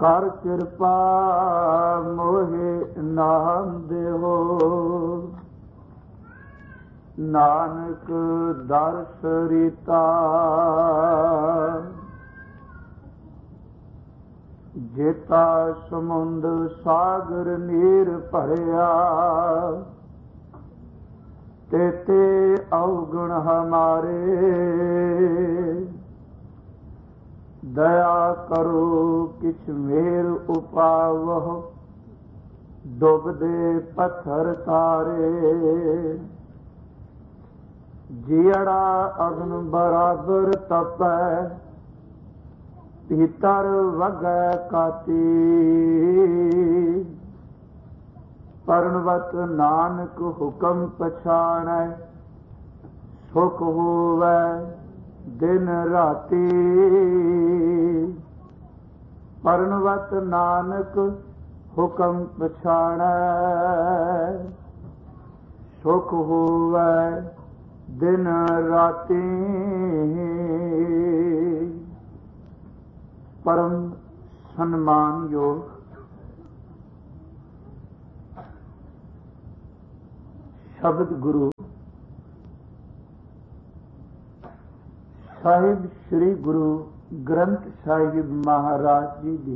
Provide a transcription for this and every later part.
ਕਰ ਕਿਰਪਾ ਮੋਹਿ ਨਾਮ ਦੇਹੋ। ਨਾਨਕ ਦਰਸ ਰੀਤਾ ਜੇਤਾ ਸਮੁੰਦ ਸਾਗਰ ਨੀਰ ਭਰਿਆ। ਤੇਤੇ ਔਗਣ ਹਮਾਰੇ ਦਇਆ ਕਰੋ ਕਿਛ ਮੇਰ ਉਪਾਵਹੁ। ਡੁੱਬਦੇ ਪੱਥਰ ਤਾਰੇ ਜਿਹੜਾ ਅਗਨ ਬਰਾਬਰ ਤਪੈ। ਭੀਤਰ ਵਗੈ ਕਾਤੀ ਪਰਣਵਤ ਨਾਨਕ ਹੁਕਮ ਪਛਾਣੈ। ਸੁਖ ਹੋਵੈ ਦਿਨ ਰਾਤੀ ਪਰਣਵਤ ਨਾਨਕ ਹੁਕਮ ਪਛਾਣੈ। ਸੁਖ ਹੋਵੈ ਦਿਨ ਰਾਤੀ। ਪਰਮ ਸਨਮਾਨਯੋਗ ਸ਼ਬਦ ਗੁਰੂ ਸਾਹਿਬ ਸ੍ਰੀ ਗੁਰੂ ਗ੍ਰੰਥ ਸਾਹਿਬ ਮਹਾਰਾਜ ਜੀ ਦੀ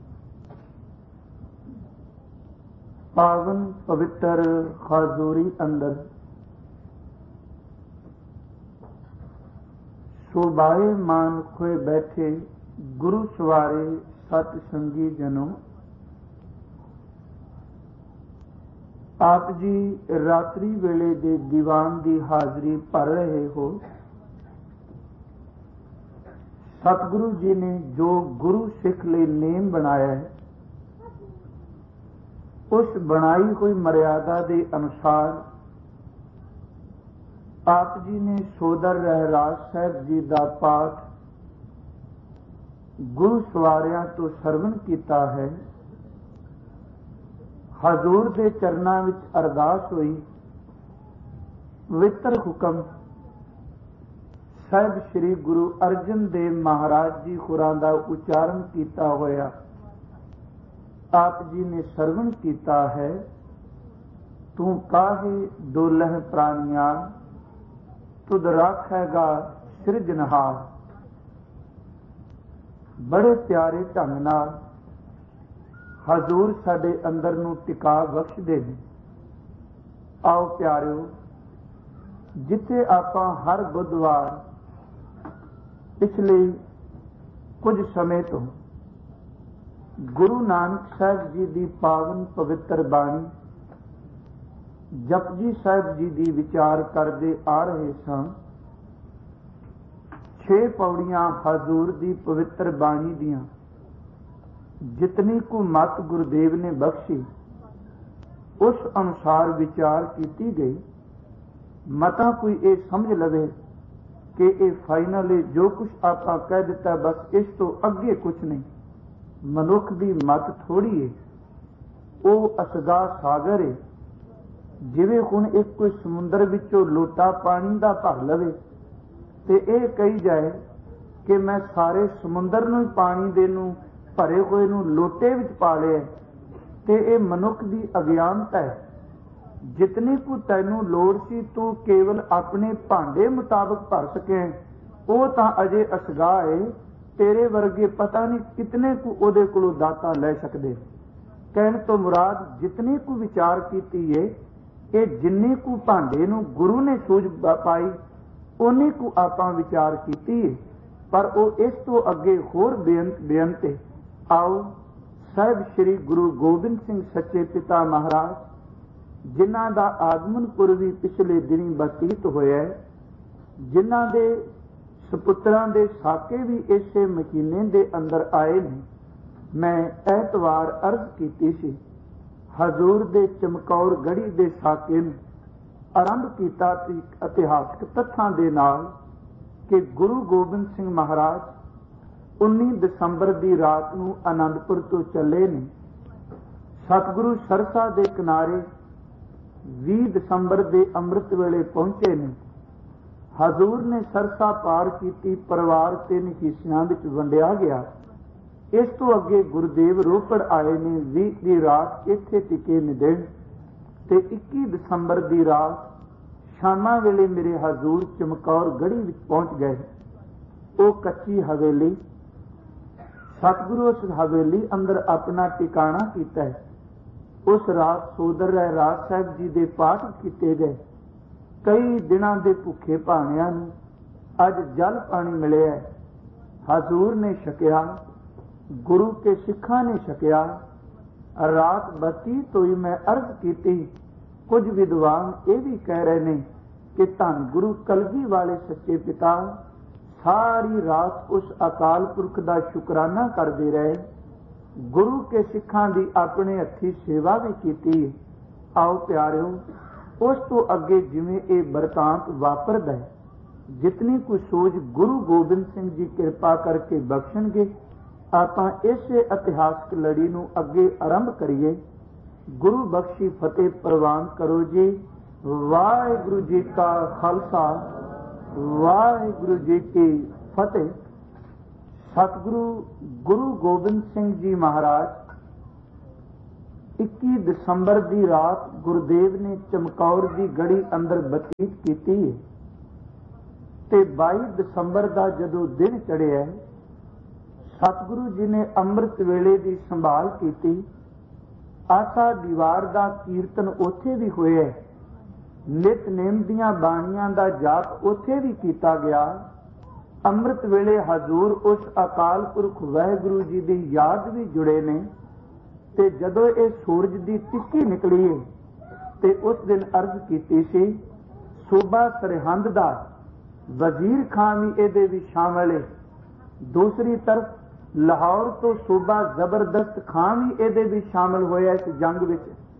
ਪਾਵਨ ਪਵਿੱਤਰ ਹਜ਼ੂਰੀ ਅੰਦਰ ਸੁਭਾਏ ਮਾਨ ਖੋਏ ਬੈਠੇ ਗੁਰੂ ਸਵਾਰੇ ਸਤ ਸੰਗੀ ਜਨੋ। ਆਪ ਜੀ ਰਾਤਰੀ ਵੇਲੇ ਦੇ ਦੀਵਾਨ ਦੀ ਹਾਜ਼ਰੀ ਭਰ ਰਹੇ ਹੋ। ਸਤਿਗੁਰੂ ਜੀ ਨੇ ਜੋ ਗੁਰੂ ਸਿੱਖ ਲਈ ਨੇਮ ਬਣਾਇਆ ਹੈ, ਉਸ ਬਣਾਈ ਹੋਈ ਮਰਿਆਦਾ ਦੇ ਅਨੁਸਾਰ ਆਪ ਜੀ ਨੇ ਸੋਦਰ ਰਹਿਰਾਜ ਸਾਹਿਬ ਜੀ ਦਾ ਪਾਠ ਗੁਰੂ ਸਵਾਰਿਆਂ ਤੋਂ ਸਰਵਣ ਕੀਤਾ ਹੈ। ਹਜ਼ੂਰ ਦੇ ਚਰਨਾਂ ਵਿੱਚ ਅਰਦਾਸ ਹੋਈ। ਪਵਿੱਤਰ ਹੁਕਮ ਸਾਹਿਬ ਸ੍ਰੀ ਗੁਰੂ ਅਰਜਨ ਦੇਵ ਮਹਾਰਾਜ ਜੀ ਹੋਰਾਂ ਦਾ ਉਚਾਰਨ ਕੀਤਾ ਹੋਇਆ ਆਪ ਜੀ ਨੇ ਸਰਵਣ ਕੀਤਾ ਹੈ। ਤੂੰ ਕਾਹੇ ਡੋਲਹਿ ਪ੍ਰਾਣੀਆਂ ਤੁਧ ਰਾਖੇਗਾ ਸਿਰਜਨਹਾਰ। ਬੜੇ ਪਿਆਰੇ ਢੰਗ ਨਾਲ ਹਜ਼ੂਰ ਸਾਡੇ ਅੰਦਰ ਨੂੰ ਟਿਕਾ ਬਖਸ਼ਦੇ ਨੇ। ਆਓ ਪਿਆਰਿਓ, ਜਿੱਥੇ ਆਪਾਂ ਹਰ ਬੁੱਧਵਾਰ ਪਿਛਲੇ ਕੁਝ ਸਮੇਂ ਤੋਂ ਗੁਰੂ ਨਾਨਕ ਸਾਹਿਬ ਜੀ ਦੀ ਪਾਵਨ ਪਵਿੱਤਰ ਬਾਣੀ ਜਪਜੀ ਸਾਹਿਬ ਜੀ ਦੀ ਵਿਚਾਰ ਕਰਦੇ ਆ ਰਹੇ ਸਾਂ। 6 ਪੌੜੀਆਂ ਹਜ਼ੂਰ ਦੀ ਪਵਿੱਤਰ ਬਾਣੀ ਦੀਆਂ ਜਿਤਨੀ ਕੁ ਮਤ ਗੁਰਦੇਵ ਨੇ ਬਖਸ਼ੀ ਉਸ ਅਨੁਸਾਰ ਵਿਚਾਰ ਕੀਤੀ ਗਈ। ਮਤਾ ਕੋਈ ਇਹ ਸਮਝ ਲਵੇ ਕਿ ਇਹ ਫਾਈਨਲ ਹੈ, ਜੋ ਕੁਛ ਆਪਾਂ ਕਹਿ ਦਿੱਤਾ ਬਸ ਇਸ ਤੋਂ ਅੱਗੇ ਕੁਛ ਨਹੀਂ। ਮਨੁੱਖ ਦੀ ਮਤ ਥੋੜੀ ਹੈ, ਉਹ ਅਸਗਾ ਸਾਗਰ ਹੈ। ਜਿਵੇਂ ਹੁਣ ਇੱਕ ਕੋਈ ਸਮੁੰਦਰ ਵਿੱਚੋਂ ਲੋਟਾ ਪਾਣੀ ਦਾ ਭਰ ਲਵੇ ਤੇ ਇਹ ਕਹੀ ਜਾਏ ਕਿ ਮੈਂ ਸਾਰੇ ਸਮੁੰਦਰ ਨੂੰ ਹੀ ਪਾਣੀ ਦੇ ਨੂੰ ਭਰੇ ਹੋਏ ਨੂੰ ਲੋਟੇ ਵਿੱਚ ਪਾ ਲਿਆ, ਤੇ ਇਹ ਮਨੁੱਖ ਦੀ ਅਗਿਆਨਤਾ ਹੈ। ਜਿਤਨੀ ਕੁ ਤੈਨੂੰ ਲੋੜ ਸੀ ਤੂੰ ਕੇਵਲ ਆਪਣੇ ਭਾਂਡੇ ਮੁਤਾਬਕ ਭਰ ਸਕੇ, ਉਹ ਤਾਂ ਅਜੇ ਅਸਗਾ ਹੈ। ਤੇਰੇ ਵਰਗੇ ਪਤਾ ਨਹੀਂ ਕਿਤਨੇ ਕੁ ਉਹਦੇ ਕੋਲੋਂ ਦਾਤਾ ਲੈ ਸਕਦੇ। ਕਹਿਣ ਤੋਂ ਮੁਰਾਦ ਜਿਤਨੀ ਕੁ ਵਿਚਾਰ ਕੀਤੀ ਹੈ, ਇਹ ਜਿੰਨੀ ਕੁ ਭਾਂਡੇ ਨੂੰ ਗੁਰੂ ਨੇ ਸੂਝ ਪਾਈ ਉਨੀ ਕੁ ਆਪਾਂ ਵਿਚਾਰ ਕੀਤੀ ਹੈ, ਪਰ ਉਹ ਇਸ ਤੋਂ ਅੱਗੇ ਹੋਰ ਬੇਅੰਤ ਹੈ। ਆਓ ਸਾਹਿਬ ਸ੍ਰੀ ਗੁਰੂ ਗੋਬਿੰਦ ਸਿੰਘ ਸੱਚੇ ਪਿਤਾ ਮਹਾਰਾਜ, ਜਿਨ੍ਹਾਂ ਦਾ ਆਗਮਨ ਪੁਰਵੀ ਪਿਛਲੇ ਦਿਨੀ ਬਤੀਤ ਹੋਇਆ ਹੈ, ਜਿਨ੍ਹਾਂ ਦੇ ਸਪੁੱਤਰਾਂ ਦੇ ਸਾਕੇ ਵੀ ਇਸੇ ਮਹੀਨੇ ਦੇ ਅੰਦਰ ਆਏ ਨੇ। ਮੈਂ ਐਤਵਾਰ ਅਰਜ਼ ਕੀਤੀ ਸੀ, ਹਜ਼ੂਰ ਦੇ ਚਮਕੌਰ ਗੜੀ ਦੇ ਸਾਕੇ ਨੂੰ ਆਰੰਭ ਕੀਤਾ ਸੀ ਇਤਿਹਾਸਕ ਤੱਥਾਂ ਦੇ ਨਾਲ ਕਿ ਗੁਰੂ ਗੋਬਿੰਦ ਸਿੰਘ ਮਹਾਰਾਜ 19 ਦਸੰਬਰ ਦੀ ਰਾਤ ਨੂੰ ਆਨੰਦਪੁਰ ਤੋਂ ਚੱਲੇ ਨੇ। ਸਤਿਗੁਰੂ ਸਰਸਾ ਦੇ ਕਿਨਾਰੇ 20 ਦਸੰਬਰ ਦੇ ਅੰਮ੍ਰਿਤ ਵੇਲੇ ਪਹੁੰਚੇ ਨੇ। ਹਜ਼ੂਰ ਨੇ ਸਰਸਾ ਪਾਰ ਕੀਤੀ। ਪਰਿਵਾਰ 3 ਹਿੱਸਿਆਂ ਵਿੱਚ ਵੰਡਿਆ ਗਿਆ। इस तो अगे गुरुदेव रोपड़ आए ने 20 की रात इत्थे टिके ने दिन ते 21 दसंबर की रात शामा वेले मेरे हजूर चमकौर गढ़ी विच पहुंच गए। वो कच्ची हवेली, सतगुरु उस हवेली अंदर अपना टिकाणा कीता है। उस रात सोदर राज साहब जी दे पाठ किए गए। कई दिनों के भुखे भाणियां नूं अज जल पानी मिले है। हजूर ने छकिया, गुरु के सिखा ने छकिया। रात बतीत हुई, मैं अर्ज की। कुछ विद्वान ये भी कह रहे ने कि धन गुरु कलगी वाले सच्चे पिता सारी रात उस अकाल पुरख का शुकराना करते रहे। गुरु के सिखां की अपने हथी सेवा भी की। आओ प्यारिओ, उस तो अगे जिवें ये बरतांत वापरदा है, जितनी कुछ सोच गुरु गोबिंद सिंह जी कृपा करके बख्शणगे, आपां इसे इतिहासक लड़ी नूं अगे आरंभ करिए। गुरु बख्शी फतेह प्रवान करो जी। वाहिगुरु जी का खालसा, वाहिगुरु जी की फतेह। सतगुरु गुरु गोबिंद सिंह जी महाराज 21 दसंबर की रात गुरुदेव ने चमकौर की गढ़ी अंदर बतीत की ते 22 दसंबर का जदों दिन चढ़िया, सतगुरु जी ने अमृत वेले की संभाल की। आशा दीवार का कीर्तन उत्थे भी होया। नितनेम दियां बाणियां का जाप उत्थे भी किया गया। अमृत वेले हजूर उस अकाल पुरख वाहिगुरु जी की याद भी जुड़े ने। ते जदों ये सूरज की टिक्की निकली है ते उस दिन अर्ज की सी, सूबा सरहंद का वजीर खान भी ये भी शामिल है। दूसरी तरफ लाहौर तो सूबा जबरदस्त खान भी ये भी शामिल होया इस जंग विच।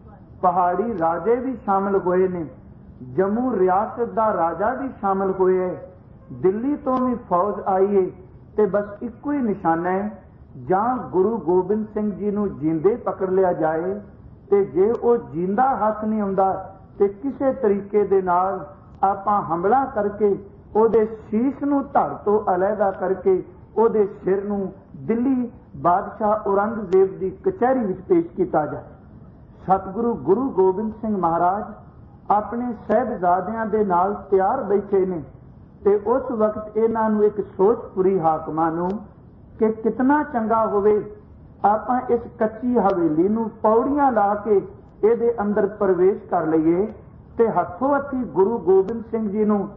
पहाड़ी राजे भी शामिल होए ने। जम्मू रियासत का राजा भी शामिल होए है। दिल्ली तो भी फौज आई है। ते बस इको ही निशाना है, जां गुरु गोबिंद सिंह जी नूं जींदे पकड़ लिया जाए ते जे वो जींदा हाथ नहीं आउंदा ते किसी तरीके दे नाल आपां हमला करके ओदे शीश नूं धड़ तो अलहदा करके ओदे सिर नूं दिल्ली बादशाह औरंगजेब की कचहरी विच पेश किया जाए। सतगुरु गुरु गोबिंद सिंह महाराज अपने साहिबजादियां दे नाल तैयार बैठे ने ते उस वक्त इन्हां नूं एक सोच पूरी हाकमां नूं कि कितना चंगा होवे आपां इस कच्ची हवेली नूं पौड़ियां ला के इहदे अंदर प्रवेश कर लईए ते हथों हथी गुरु गोबिंद सिंह जी नूं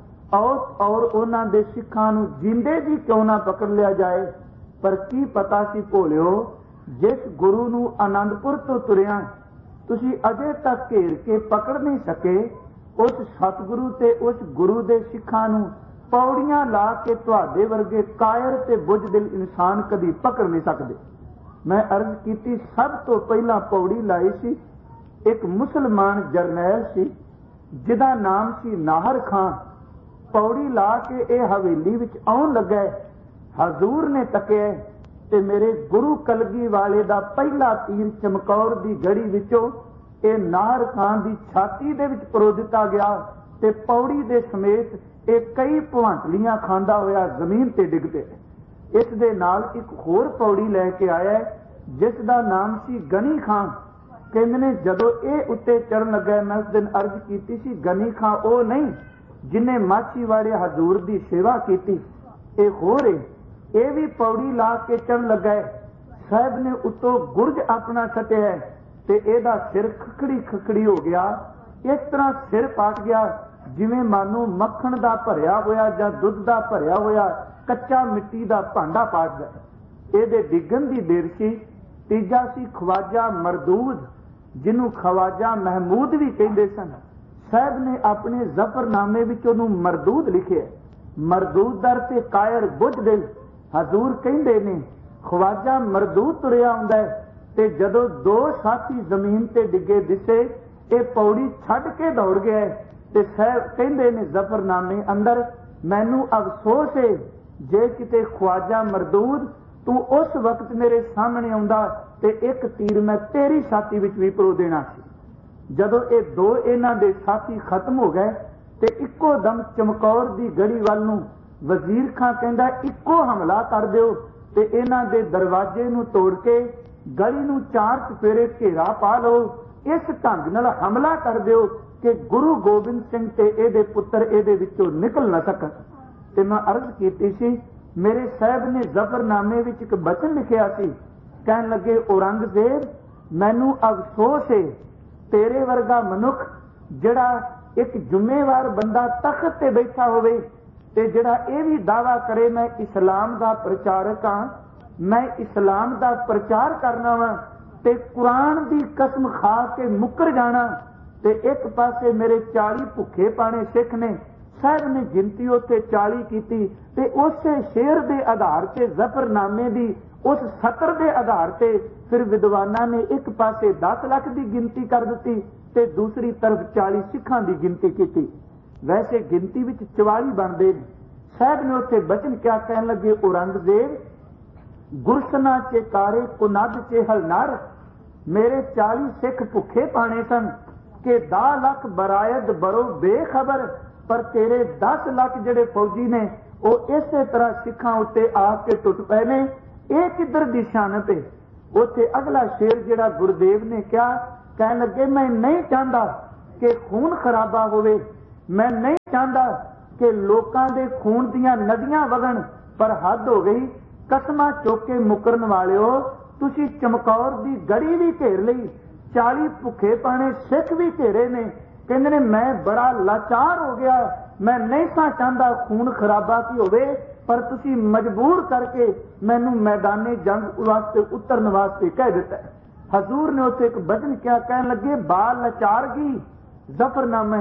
और उन्हां दे सिखां नूं जिंदे जी क्यों ना पकड़ लिया जाए। पर की पता सी भोलिओ, जिस गुरु नूं आनंदपुर तो तुरिया तुसी अजे तक घेर के पकड़ नहीं सके, उस सतगुरु ते उस गुरु दे सिखां नूं पौड़ियां ला के तुहाडे वर्गे कायर ते बुझदिल इंसान कदी पकड़ नहीं सकते। मैं अर्ज की, सब तो पहला पौड़ी लाई सी एक मुसलमान जरनैल सी जिदा नाम सी नाहर खां। पौड़ी ला के ये हवेली विच आउण लगा, हजूर ने तकिया ते मेरे गुरु कलगी वाले दा पहला तीर चमकौर दी गढ़ी विचों ये नाहर खान दी छाती दे विच परो दिता गया ते पौड़ी दे समेत ये कई भवांटलियां खांदा होया जमीन ते डिग पे। इस दे नाल एक होर पौड़ी लैके आया जिस दा नाम सी गनी खान। कहंदे ने जदों ये उत्ते चढ़न लगा, मैं उस दिन अर्ज कीती सी गनी खां ओ नहीं जिन्हें माछी वाले हजूर की सेवा की, एक होर है, ये भी पौड़ी ला के चढ़ लगा है। साहब ने उतों गुरज अपना सटिया ते एदा सिर खखड़ी खखड़ी हो गया। इस तरह सिर पाट गया जिवें मानो मक्खन दा भरिया होया जां दुध दा भरिया होया कच्चा मिट्टी दा भांडा पाट गया। एदे डिगन दी देर सी। तीजा सी ख्वाजा मरदूद, जिन्हों ख्वाजा महमूद भी कहते सन। साहब ने अपने जफरनामे विच उहनूं मरदूद लिखे। मरदूद दर ते कायर बुझदिल। हजूर कहंदे ने ख्वाजा मरदूद तुरिया आउंदा है ते जदों दो साथी जमीन ते डिगे दिसे, ये पौड़ी छड्ड के दौड़ गया है ते साहब कहंदे ने जफरनामे अंदर, मैनू अफसोस है जे किते ख्वाजा मरदूद तू उस वक्त मेरे सामने आउंदा ते एक तीर मैं तेरी छाती विच भी परो देना सी। जदों ये दो इन्हां दे साथी खत्म हो गए ते इक्को दम चमकौर दी गढ़ी वल नूं वजीर खां कहंदा इक्को हमला कर दिओ ਤੇ ਇਹਨਾਂ ਦੇ ਦਰਵਾਜ਼ੇ ਨੂੰ ਤੋੜ ਕੇ ਗਲੀ ਨੂੰ 4 ਚੁਫੇਰੇ ਘੇਰਾ ਪਾ ਲਓ। ਇਸ ਢੰਗ ਨਾਲ ਹਮਲਾ ਕਰ ਦਿਓ ਕਿ ਗੁਰੂ ਗੋਬਿੰਦ ਸਿੰਘ ਤੇ ਇਹਦੇ ਪੁੱਤਰ ਇਹਦੇ ਵਿੱਚੋਂ ਨਿਕਲ ਨਾ ਸਕਣ। ਤੇ ਮੈਂ ਅਰਜ਼ ਕੀਤੀ ਸੀ, ਮੇਰੇ ਸਾਹਿਬ ਨੇ ਜ਼ਫਰਨਾਮੇ ਵਿੱਚ ਇੱਕ ਬਚਨ ਲਿਖਿਆ ਸੀ, ਕਹਿਣ ਲੱਗੇ, ਔਰੰਗਜ਼ੇਬ ਮੈਨੂੰ ਅਫਸੋਸ ਹੈ ਤੇਰੇ ਵਰਗਾ ਮਨੁੱਖ ਜਿਹੜਾ ਇੱਕ ਜ਼ਿੰਮੇਵਾਰ ਬੰਦਾ ਤਖਤ ਤੇ ਬੈਠਾ ਹੋਵੇ ਤੇ ਜਿਹੜਾ ਇਹ ਵੀ ਦਾਵਾ ਕਰੇ ਮੈਂ ਇਸਲਾਮ ਦਾ ਪ੍ਰਚਾਰਕ ਹਾਂ, ਮੈਂ ਇਸਲਾਮ ਦਾ ਪ੍ਰਚਾਰ ਕਰਨਾ ਵਾ, ਤੇ ਕੁਰਾਨ ਦੀ ਕਸਮ ਖਾ ਕੇ ਮੁੱਕਰ ਜਾਣਾ। ਤੇ ਇੱਕ ਪਾਸੇ ਮੇਰੇ 40 ਭੁੱਖੇ ਪਾਣੇ ਸਿੱਖ ਨੇ, ਸਾਹਿਬ ਨੇ ਗਿਣਤੀ ਉੱਥੇ 40 ਕੀਤੀ ਤੇ ਉਸੇ ਸ਼ੇਰ ਦੇ ਆਧਾਰ ਤੇ ਜ਼ਫਰਨਾਮੇ ਦੀ ਉਸ ਸਤਰ ਦੇ ਆਧਾਰ ਤੇ ਫਿਰ ਵਿਦਵਾਨਾਂ ਨੇ ਇੱਕ ਪਾਸੇ 10 ਲੱਖ ਦੀ ਗਿਣਤੀ ਕਰ ਦਿੱਤੀ ਤੇ ਦੂਸਰੀ ਤਰਫ 40 ਸਿੱਖਾਂ ਦੀ ਗਿਣਤੀ ਕੀਤੀ। ਵੈਸੇ ਗਿਣਤੀ ਵਿੱਚ 44 ਬਣਦੇ ਨੇ। ਸਾਹਿਬ ਨੇ ਉੱਥੇ ਬਚਨ ਕਿਆ ਕਹਿਣ ਲੱਗੇ, ਔਰੰਗਜ਼ੇਬ ਗੁਰਸਨਾ ਚੇ ਕਾਰੇ ਕੁਨਦ ਚੇ ਹਲਨਰ, ਮੇਰੇ 40 ਸਿੱਖ ਭੁੱਖੇ ਪਾਣੇ ਸਨ ਕਿ 10 ਲੱਖ ਬਰਾਇਦ ਬਰੋ ਬੇਖਬਰ, ਪਰ ਤੇਰੇ 10 ਲੱਖ ਜਿਹੜੇ ਫੌਜੀ ਨੇ ਉਹ ਇਸੇ ਤਰ੍ਹਾਂ ਸਿੱਖਾਂ ਉੱਤੇ ਆ ਕੇ ਟੁੱਟ ਪਏ ਨੇ। ਇਹ ਕਿੱਧਰ ਦੀ ਸ਼ਾਨਤ ਹੈ। ਉੱਥੇ ਅਗਲਾ ਸ਼ੇਰ ਜਿਹੜਾ ਗੁਰਦੇਵ ਨੇ ਕਿਹਾ, ਕਹਿਣ ਲੱਗੇ, ਮੈਂ ਨਹੀਂ ਚਾਹੁੰਦਾ ਕਿ ਖੂਨ ਖਰਾਬਾ ਹੋਵੇ, ਮੈਂ ਨਹੀਂ ਚਾਹੁੰਦਾ ਕਿ ਲੋਕਾਂ ਦੇ ਖੂਨ ਦੀਆਂ ਨਦੀਆਂ ਵਗਣ, ਪਰ ਹੱਦ ਹੋ ਗਈ। ਕਸਮਾਂ ਚੁੱਕ ਕੇ ਮੁਕਰਨ ਵਾਲਿਓ, ਤੁਸੀਂ ਚਮਕੌਰ ਦੀ ਗੜੀ ਵੀ ਘੇਰ ਲਈ, 40 ਭੁੱਖੇ ਪਾਣੇ ਸਿੱਖ ਵੀ ਘੇਰੇ ਨੇ। ਕਹਿੰਦੇ ਨੇ ਮੈਂ ਬੜਾ ਲਾਚਾਰ ਹੋ ਗਿਆ, ਮੈਂ ਨਹੀਂ ਸਾਂ ਚਾਹੁੰਦਾ ਖੂਨ ਖਰਾਬਾ ਕੀ ਹੋਵੇ, ਪਰ ਤੁਸੀਂ ਮਜਬੂਰ ਕਰਕੇ ਮੈਨੂੰ ਮੈਦਾਨੇ ਜੰਗ ਵਾਸਤੇ ਉਤਰਨ ਵਾਸਤੇ ਕਹਿ ਦਿੱਤਾ। ਹਜ਼ੂਰ ਨੇ ਉੱਥੇ ਇੱਕ ਬਚਨ ਕਿਹਾ, ਕਹਿਣ ਲੱਗੇ, ਬਾਲਾਚਾਰਗੀ ਜ਼ਫਰਨਾਮੇ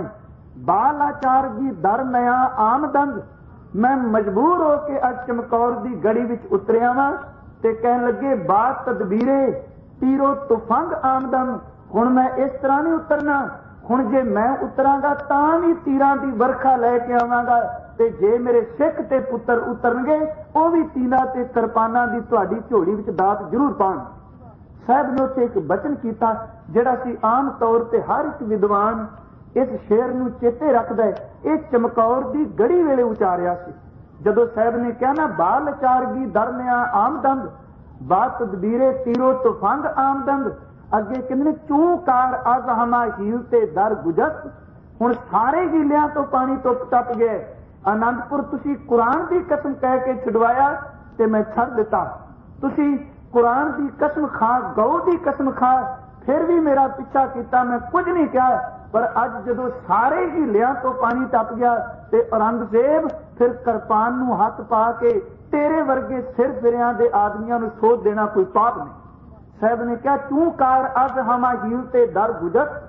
ਬਾਲਾਚਾਰਗੀ ਦਰ ਨਿਆ ਆਮਦੰਦ, ਮੈਂ ਮਜਬੂਰ ਹੋ ਕੇ ਅੱਜ ਚਮਕੌਰ ਦੀ ਗੜੀ ਵਿੱਚ ਉਤਰਿਆ ਵਾਂ। ਤੇ ਕਹਿਣ ਲੱਗੇ, ਬਾ ਤਦਬੀਰੇ ਤੀਰੋ ਤੁਫੰਗ ਆਮਦਨ, ਹੁਣ ਮੈਂ ਇਸ ਤਰ੍ਹਾਂ ਨਹੀਂ ਉਤਰਨਾ, ਹੁਣ ਜੇ ਮੈਂ ਉਤਰਾਂਗਾ ਤਾਂ ਵੀ ਤੀਰਾਂ ਦੀ ਵਰਖਾ ਲੈ ਕੇ ਆਵਾਂਗਾ, ਤੇ ਜੇ ਮੇਰੇ ਸਿੱਖ ਤੇ ਪੁੱਤਰ ਉਤਰਨਗੇ ਉਹ ਵੀ ਤੀਰਾਂ ਤੇ ਕਿਰਪਾਨਾਂ ਦੀ ਤੁਹਾਡੀ ਝੋਲੀ ਵਿੱਚ ਦਾਤ ਜ਼ਰੂਰ ਪਾਉਣ। ਸਾਹਿਬ ਨੇ ਉੱਥੇ ਇੱਕ ਬਚਨ ਕੀਤਾ ਜਿਹੜਾ ਸੀ ਆਮ ਤੌਰ ਤੇ ਹਰ ਇੱਕ ਵਿਦਵਾਨ ਇਸ ਸ਼ੇਰ ਨੂੰ ਚੇਤੇ ਰੱਖਦਾ ਹੈ। ਇਹ ਚਮਕੌਰ ਦੀ ਗੜੀ ਵੇਲੇ ਉਚਾਰਿਆ ਸੀ, ਜਦੋਂ ਸਾਹਿਬ ਨੇ ਕਿਹਾ ਨਾ, ਬਾਲਚਾਰਗੀ ਦਰਨਿਆ ਆਮਦੰਦ, ਬਾ ਤਦਬੀਰੇ ਤੀਰੋ ਤੁਫੰਗ ਆਮਦੰਦ, ਅੱਗੇ ਕਹਿੰਦੇ ਚੂਕਾਰ ਅਜ਼ ਹਮਾ ਹੀਲ ਤੇ ਦਰ ਗੁਜਤ, ਹੁਣ ਸਾਰੇ ਹੀਲਿਆਂ ਤੋਂ ਪਾਣੀ ਟੱਪ ਗਏ। ਆਨੰਦਪੁਰ ਤੁਸੀਂ ਕੁਰਾਨ ਦੀ ਕਸਮ ਕਹਿ ਕੇ ਛੁਡਵਾਇਆ ਤੇ ਮੈਂ ਛੱਡ ਦਿੱਤਾ, ਤੁਸੀਂ ਕੁਰਾਨ ਦੀ ਕਸਮ ਖਾ, ਗਊ ਦੀ ਕਸਮ ਖਾ, ਫਿਰ ਵੀ ਮੇਰਾ ਪਿੱਛਾ ਕੀਤਾ, ਮੈਂ ਕੁਝ ਨਹੀਂ ਕਿਹਾ। ਪਰ ਅੱਜ ਜਦੋਂ ਸਾਰੇ ਹੀਲਿਆਂ ਤੋਂ ਪਾਣੀ ਟੱਪ ਗਿਆ ਤੇ ਔਰੰਗਜ਼ੇਬ ਫਿਰ ਕਿਰਪਾਨ ਨੂੰ ਹੱਥ ਪਾ ਕੇ ਤੇਰੇ ਵਰਗੇ ਸਿਰ ਫਿਰਿਆਂ ਦੇ ਆਦਮੀਆਂ ਨੂੰ ਸੋਧ ਦੇਣਾ ਕੋਈ ਪਾਪ ਨਹੀਂ। ਸਾਹਿਬ ਨੇ ਕਿਹਾ, ਤੂੰ ਕਾਰ ਅਜ਼ ਹਮਾ ਹੀਲ ਤੇ ਦਰ ਗੁਜਤ,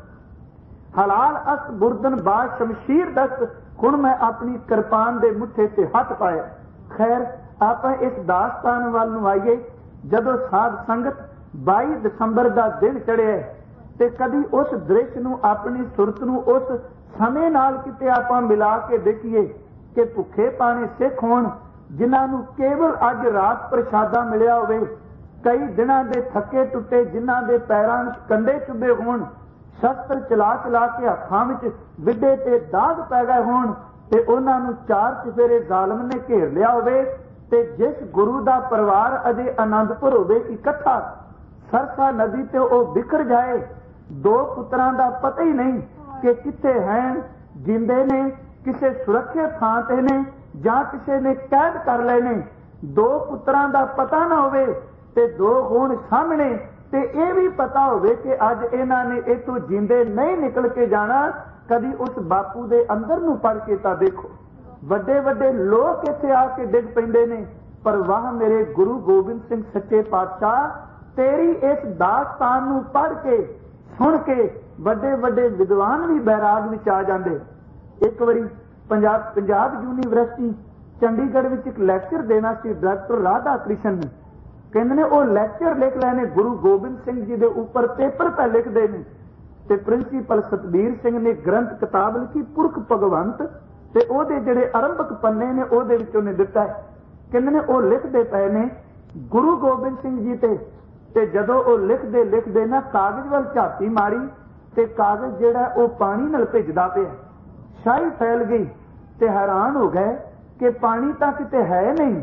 ਹਲਾਲ ਅਸ ਬੁਰਦਨ ਬਾ ਸ਼ਮਸ਼ੀਰ ਦਸਤ, ਹੁਣ ਮੈਂ ਆਪਣੀ ਕਿਰਪਾਨ ਦੇ ਮੁੱਠੇ ਤੇ ਹੱਥ ਪਾਇਆ। ਖੈਰ ਆਪਾਂ ਇਸ ਦਾਸਤਾਨ ਵੱਲ ਨੂੰ ਆਈਏ। ਜਦੋਂ ਸਾਧ ਸੰਗਤ 22 ਦਸੰਬਰ ਦਾ ਦਿਨ ਚੜਿਆ ਤੇ ਕਦੀ ਉਸ ਦ੍ਰਿਸ਼ ਨੂੰ, ਆਪਣੀ ਸੁਰਤ ਨੂੰ ਉਸ ਸਮੇਂ ਨਾਲ ਕਿਤੇ ਆਪਾਂ ਮਿਲਾ ਕੇ ਦੇਖੀਏ ਕਿ ਭੁੱਖੇ ਪਾਣੇ ਸਿੱਖ ਹੋਣ ਜਿਨ੍ਹਾਂ ਨੂੰ ਕੇਵਲ ਅੱਜ ਰਾਤ ਪ੍ਰਸ਼ਾਦਾ ਮਿਲਿਆ ਹੋਵੇ, ਕਈ ਦਿਨਾਂ ਦੇ ਥੱਕੇ ਟੁੱਟੇ ਜਿਨ੍ਹਾਂ ਦੇ ਪੈਰਾਂ ਵਿੱਚ ਕੰਡੇ ਚੁੱਭੇ ਹੋਣ, ਸ਼ਸਤਰ ਚਲਾ ਚਲਾ ਕੇ ਹੱਥਾਂ ਵਿੱਚ ਵਿੱਢੇ ਤੇ ਦਾਗ ਪੈ ਗਏ ਹੋਣ, ਤੇ ਉਹਨਾਂ ਨੂੰ 4 ਚੁਫੇਰੇ ਜ਼ਾਲਮ ਨੇ ਘੇਰ ਲਿਆ ਹੋਵੇ, ਤੇ ਜਿਸ ਗੁਰੂ ਦਾ ਪਰਿਵਾਰ ਅਜੇ ਆਨੰਦਪੁਰ ਹੋਵੇ ਇਕੱਠਾ, ਸਰਸਾ ਨਦੀ ਤੇ ਉਹ ਬਿਖਰ ਜਾਏ, 2 ਪੁੱਤਰਾਂ ਦਾ ਪਤਾ ਹੀ ਨਹੀਂ ਕਿ ਕਿੱਥੇ ਹੈ, ਜਿੰਦੇ ਨੇ, ਕਿਸੇ ਸੁਰੱਖਿਅਤ ਥਾਂ ਤੇ ਨੇ ਜਾਂ ਕਿਸੇ ਨੇ ਕੈਦ ਕਰ ਲਏ ਨੇ, 2 ਪੁੱਤਰਾਂ ਦਾ ਪਤਾ ਨਾ ਹੋਵੇ ਤੇ 2 ਹੋਣ ਸਾਹਮਣੇ, ਤੇ ਇਹ ਵੀ ਪਤਾ ਹੋਵੇ ਕਿ ਅੱਜ ਇਹਨਾਂ ਨੇ ਇੱਥੋਂ ਜਿੰਦੇ ਨਹੀਂ ਨਿਕਲ ਕੇ ਜਾਣਾ। ਕਦੀ ਉਸ ਬਾਪੂ ਦੇ ਅੰਦਰ ਨੂੰ ਪੜ ਕੇ ਤਾਂ ਦੇਖੋ, ਵੱਡੇ ਵੱਡੇ ਲੋਕ ਇੱਥੇ ਆ ਕੇ ਡਿੱਗ ਪੈਂਦੇ ਨੇ, ਪਰ ਵਾਹ ਮੇਰੇ ਗੁਰੂ ਗੋਬਿੰਦ ਸਿੰਘ ਸੱਚੇ ਪਾਤਸ਼ਾਹ, ਤੇਰੀ ਇਸ ਦਾਸਤਾਨ ਨੂੰ ਪੜ ਕੇ ਸੁਣ ਕੇ ਵੱਡੇ ਵੱਡੇ ਵਿਦਵਾਨ ਵੀ ਬੈਰਾਗ ਵਿੱਚ ਆ ਜਾਂਦੇ। ਇੱਕ ਵਾਰੀ ਪੰਜਾਬ ਯੂਨੀਵਰਸਿਟੀ ਚੰਡੀਗੜ੍ਹ ਵਿੱਚ ਇੱਕ ਲੈਕਚਰ ਦੇਣਾ ਸੀ ਡਾਕਟਰ ਰਾਧਾ ਕ੍ਰਿਸ਼ਨ ਨੇ, ਕਹਿੰਦੇ ਨੇ ਉਹ ਲੈਕਚਰ ਲਿਖ ਲਏ ਨੇ ਗੁਰੂ ਗੋਬਿੰਦ ਸਿੰਘ ਜੀ ਦੇ ਉੱਪਰ, ਪੇਪਰ ਪੈ ਲਿਖਦੇ ਨੇ, ਤੇ ਪ੍ਰਿੰਸੀਪਲ ਸਤਬੀਰ ਸਿੰਘ ਨੇ ਗ੍ਰੰਥ ਕਿਤਾਬ ਲਿਖੀ ਪੁਰਖ ਭਗਵੰਤ, ਤੇ ਉਹਦੇ ਜਿਹੜੇ ਆਰੰਭਕ ਪੰਨੇ ਨੇ ਉਹਦੇ ਵਿੱਚ ਉਹਨੇ ਦਿੱਤਾ ਹੈ। ਕਹਿੰਦੇ ਨੇ ਉਹ ਲਿਖਦੇ ਪਏ ਨੇ ਗੁਰੂ ਗੋਬਿੰਦ ਸਿੰਘ ਜੀ ਤੇ ਜਦੋਂ ਉਹ ਲਿਖਦੇ ਨਾ ਕਾਗਜ਼ ਵੱਲ ਝਾਤੀ ਮਾਰੀ ਤੇ ਕਾਗਜ਼ ਜਿਹੜਾ ਉਹ ਪਾਣੀ ਨਾਲ ਭਿੱਜਦਾ ਪਿਆ, ਸ਼ਾਹੀ ਫੈਲ ਗਈ ਤੇ ਹੈਰਾਨ ਹੋ ਗਏ ਕਿ ਪਾਣੀ ਤਾਂ ਕਿਤੇ ਹੈ ਨਹੀਂ,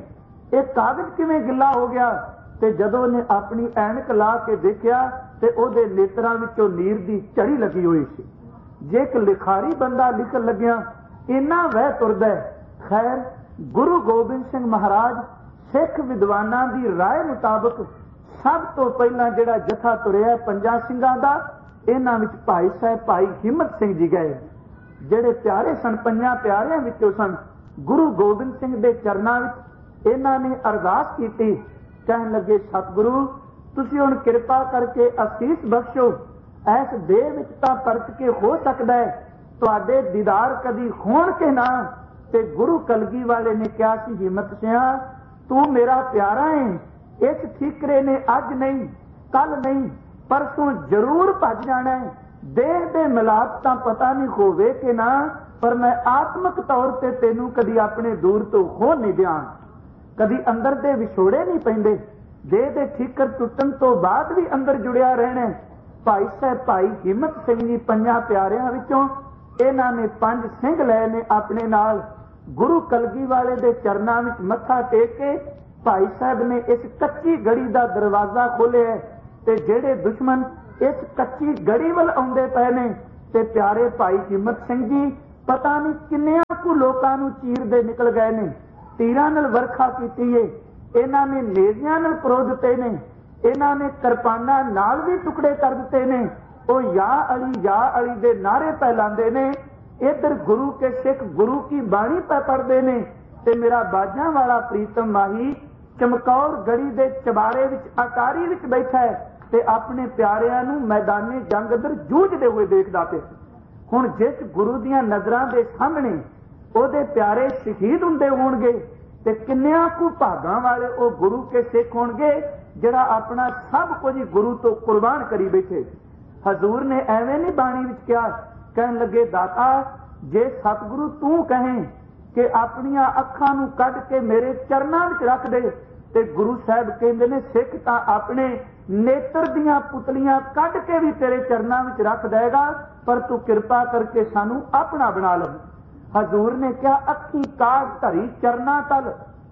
ये कागज किवें गिला हो गया। ते जदों ने अपनी ऐनक ला के देखिया ते ओदे नेत्रां विचों नीर दी झड़ी लगी हुई सी। जे एक लिखारी बंदा लिखण लग्या इन्ना वह तुरदा है। खैर गुरु गोबिंद सिंह महाराज सिख विद्वानां दी राय मुताबक सब तो पहला जिहड़ा जथा तुरिया पंजां सिंघां दा, इन्हां विच भाई साहब भाई हिम्मत सिंह जी गए, जिहड़े प्यारे सन, पंजां प्यारिਆਂ विचों सन। गुरु गोबिंद सिंह दे चरनां विच इन्हां ने अरदास कीती, कहण लगे सतगुरु तुसीं हुण किरपा करके असीस बख्शो, ऐस देह विच तां परत के हो सकदा है तुहाडे दीदार कदी होण के ना। ते गुरु कलगी वाले ने कहा सी हिम्मत सिंह तू मेरा प्यारा है, इस ठीकरे ने अज नहीं कल नहीं परसों जरूर भज जाना है। देह दे मिलाप तां पता नहीं होवे कि ना, पर मैं आत्मक तौर ते तेनू कदी अपने दूर तो हो नहीं दियां, कदी अंदर दे विछोड़े नहीं पैंदे। देह दे ठीकर टुटन तो बाद भी अंदर जुड़िया रहना। भाई साहब भाई हिम्मत सिंह जी पंजां प्यारिਆਂ विचों इन्हां ने 5 सिंह लए ने अपने नाल। गुरु कलगी वाले दे चरनां विच मत्था टेक के भाई साहब ने इस कच्ची गड़ी दा दरवाजा खोलिया ते जेड़े दुश्मन इस कच्ची गड़ी वल आउंदे पए ने ते प्यारे भाई हिम्मत सिंह जी पता नहीं किन्नियां कु लोकां नूं चीरदे निकल गए ने। तीरां नाल वरखा कीती है, इन्हां ने नेज़ियां नाल परो दित्ते ने, इन्हां ने किरपानां नाल भी टुकड़े कर दिते ने। ओ या अली दे नारे पै लांदे ने, इधर गुरु के सिख गुरु की बाणी पै पढ़दे ने ते मेरा बाजां वाला प्रीतम माही चमकौर गड़ी दे चबारे विच अटारी विच बैठा है ते अपने प्यारिਆਂ ਨੂੰ मैदाने जंग अंदर जूझदे हुए देखदा पिया। हुण जिस गुरु दीयां नज़रां दे सामने ओदे प्यारे शहीद हुंदे होणगे ते किन्नियां कु भागां वाले ओ गुरु के सिख होणगे जिहड़ा अपना सब कुछ गुरु तो कुर्बान करी बैठे। हजूर ने एवें नहीं बाणी विच कहा, कहण लगे दाता जे सतगुरु तू कहें कि अपनियां अखां नूं कढ के मेरे चरनां विच रख दे ते गुरु साहब कहंदे ने सिख तां अपने नेत्र दियां पुतलियां कढ के भी तेरे चरनां विच रख देगा, पर तू किरपा करके सानू अपना बना ले। हजूर ने कहा अखी काग धरी चरना तल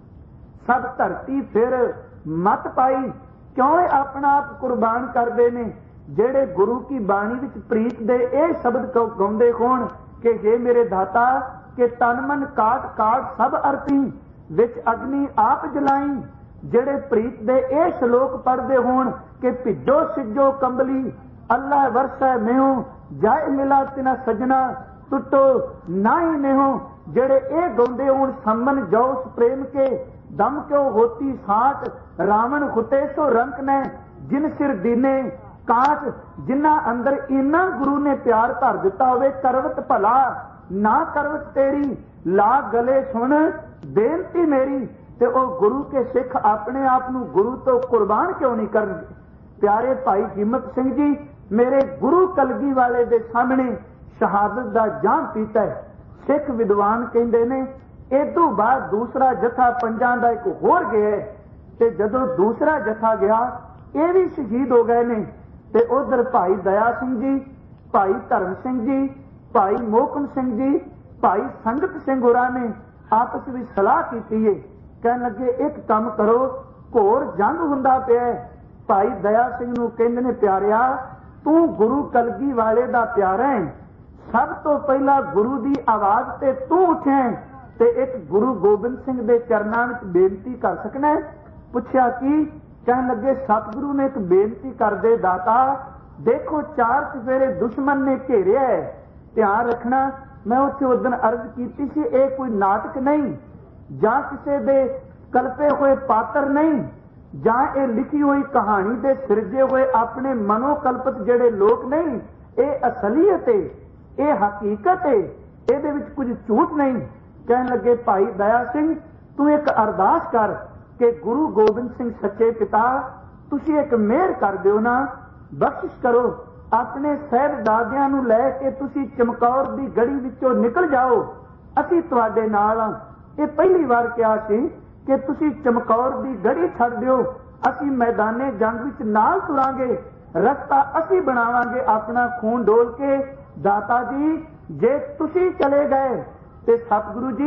सब धरती फिर मत पाई, क्यों अपना आप कुर्बान करते ने। जेड़े गुरु की बाणी विच प्रीत दे ए शब्द गाउंदे होण कि हे मेरे दाता के तन मन काट काट सब अर्पी विच अग्नि आप जलाई, जेड़े प्रीत दे ए श्लोक पढ़दे होण कि भिजो सिजो कंबली अल्लाह वरसै मेहो जाए मिला तिना सजना टुटो ना ही नेहो, जेड़े ए गाउंदे होण सम्मन जौस प्रेम के दम क्यों होती साठ रावण खुते सो रंक ने जिन सिर दीने काट, जिन्ना अंदर इन्ना गुरु ने प्यार धर दिता होवे करवत भला ना करवत तेरी ला गले सुन बेनती मेरी। ते ओ गुरु के सिख अपने आप नूं गुरु तो कुर्बान क्यों नहीं करनगे। प्यारे भाई हिम्मत सिंह जी मेरे गुरु कलगी वाले दे सामने शहादत दा जाम पीता है। सिख विद्वान कहंदे ने इदों बाद दूसरा जथा पंजां दा एक होर गया ते जदों दूसरा जथा गया ये भी शहीद हो गए ने। ते उधर भाई दया सिंह जी, भाई धर्म सिंह जी, भाई मोहकम सिंह जी, भाई संगत सिंह होरां ने आपस में सलाह की है। कहने लगे एक काम करो घोर जंग हुंदा पिया। भाई दया सिंह नूं कहंदे ने प्यारिया तू गुरु कलगी वाले दा प्यारा है, सब तो पहला गुरु दी आवाज ते तू उठे ते एक गुरु गोबिंद सिंह दे चरनां विच बेनती कर सकना है। पुछया की? कहने लगे सतगुरु ने एक बेनती कर दे दाता, देखो 4 चफेरे दुश्मन ने घेरिया है, ध्यान रखना मैं उत्थे उस दिन अर्ज की सी ये कोई नाटक नहीं जां किसी दे कल्पे हुए पात्र नहीं जां ये लिखी हुई कहानी दे सिरजे हुए अपने मनोकल्पित जेड़े लोग नहीं, ये असलीयत है, ये हकीकत है, ये विच कुछ झूठ नहीं। कहने लगे भाई दया सिंह तू एक अरदास कर कि गुरु गोबिंद सिंह सच्चे पिता तुसी एक मेहर कर दिओ ना, बख्शिश करो अपने साहिबजादियां नूं लै के तुसी चमकौर दी गड़ी विचों निकल जाओ, असीं तुहाडे नाल हां। ये पहली बार कहा सी कि तुसी चमकौर दी गड़ी छड़ दिओ, असीं मैदाने जंग विच नाल तुरांगे, रस्ता असीं बनावांगे अपना खून डोल के। दाता जी जे तुसी चले गए ते सतगुरु जी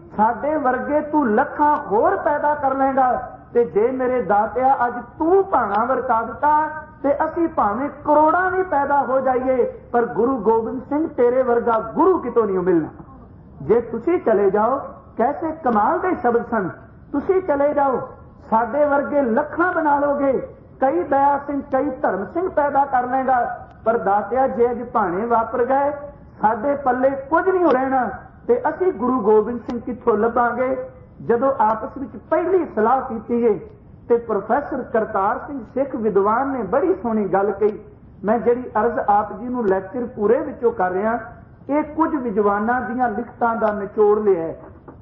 ਸਾਡੇ ਵਰਗੇ ਤੂੰ ਲੱਖਾਂ ਹੋਰ ਪੈਦਾ ਕਰ ਲੇਗਾ। ਤੇ ਜੇ ਮੇਰੇ ਦਾਤਿਆ ਅੱਜ ਤੂੰ ਭਾਣਾ ਵਰਤਾ ਦਿੱਤਾ ਤੇ ਅਸੀਂ ਭਾਵੇਂ ਕਰੋੜਾਂ ਵੀ ਪੈਦਾ ਹੋ ਜਾਈਏ, ਪਰ ਗੁਰੂ ਗੋਬਿੰਦ ਸਿੰਘ ਤੇਰੇ ਵਰਗਾ ਗੁਰੂ ਕਿਤੋਂ ਨਹੀਂ ਮਿਲਣਾ। ਜੇ ਤੁਸੀਂ ਚਲੇ ਜਾਓ, ਕੈਸੇ ਕਮਾਲ ਦੇ ਸ਼ਬਦ ਸਨ, ਤੁਸੀਂ ਚਲੇ ਜਾਓ ਸਾਡੇ ਵਰਗੇ ਲੱਖਾਂ ਬਣਾ ਲੋਗੇ, ਕਈ ਦਇਆ ਸਿੰਘ ਕਈ ਧਰਮ ਸਿੰਘ ਪੈਦਾ ਕਰ ਲੇਗਾ, ਪਰ ਦਾਤਿਆ ਜੇ ਅੱਜ ਭਾਣੇ ਵਾਪਰ ਗਏ ਸਾਡੇ ਪੱਲੇ ਕੁਝ ਨਹੀਂ ਹੋ ਰਹਿਣਾ ਤੇ ਅਸੀਂ ਗੁਰੂ ਗੋਬਿੰਦ ਸਿੰਘ ਕਿੱਥੋਂ ਲੱਭਾਂਗੇ। ਜਦੋਂ ਆਪਸ ਵਿੱਚ ਪਹਿਲੀ ਸਲਾਹ ਕੀਤੀ ਗਈ ਤੇ ਪ੍ਰੋਫੈਸਰ ਕਰਤਾਰ ਸਿੰਘ ਸਿੱਖ ਵਿਦਵਾਨ ਨੇ ਬੜੀ ਸੋਹਣੀ ਗੱਲ ਕਹੀ। ਮੈਂ ਜਿਹੜੀ ਅਰਜ਼ ਆਪ ਜੀ ਨੂੰ ਲੈਕਚਰ ਪੂਰੇ ਵਿੱਚੋਂ ਕਰ ਰਿਹਾ, ਇਹ ਕੁਝ ਵਿਦਵਾਨਾਂ ਦੀਆਂ ਲਿਖਤਾਂ ਦਾ ਨਿਚੋੜ ਲਿਆ ਹੈ।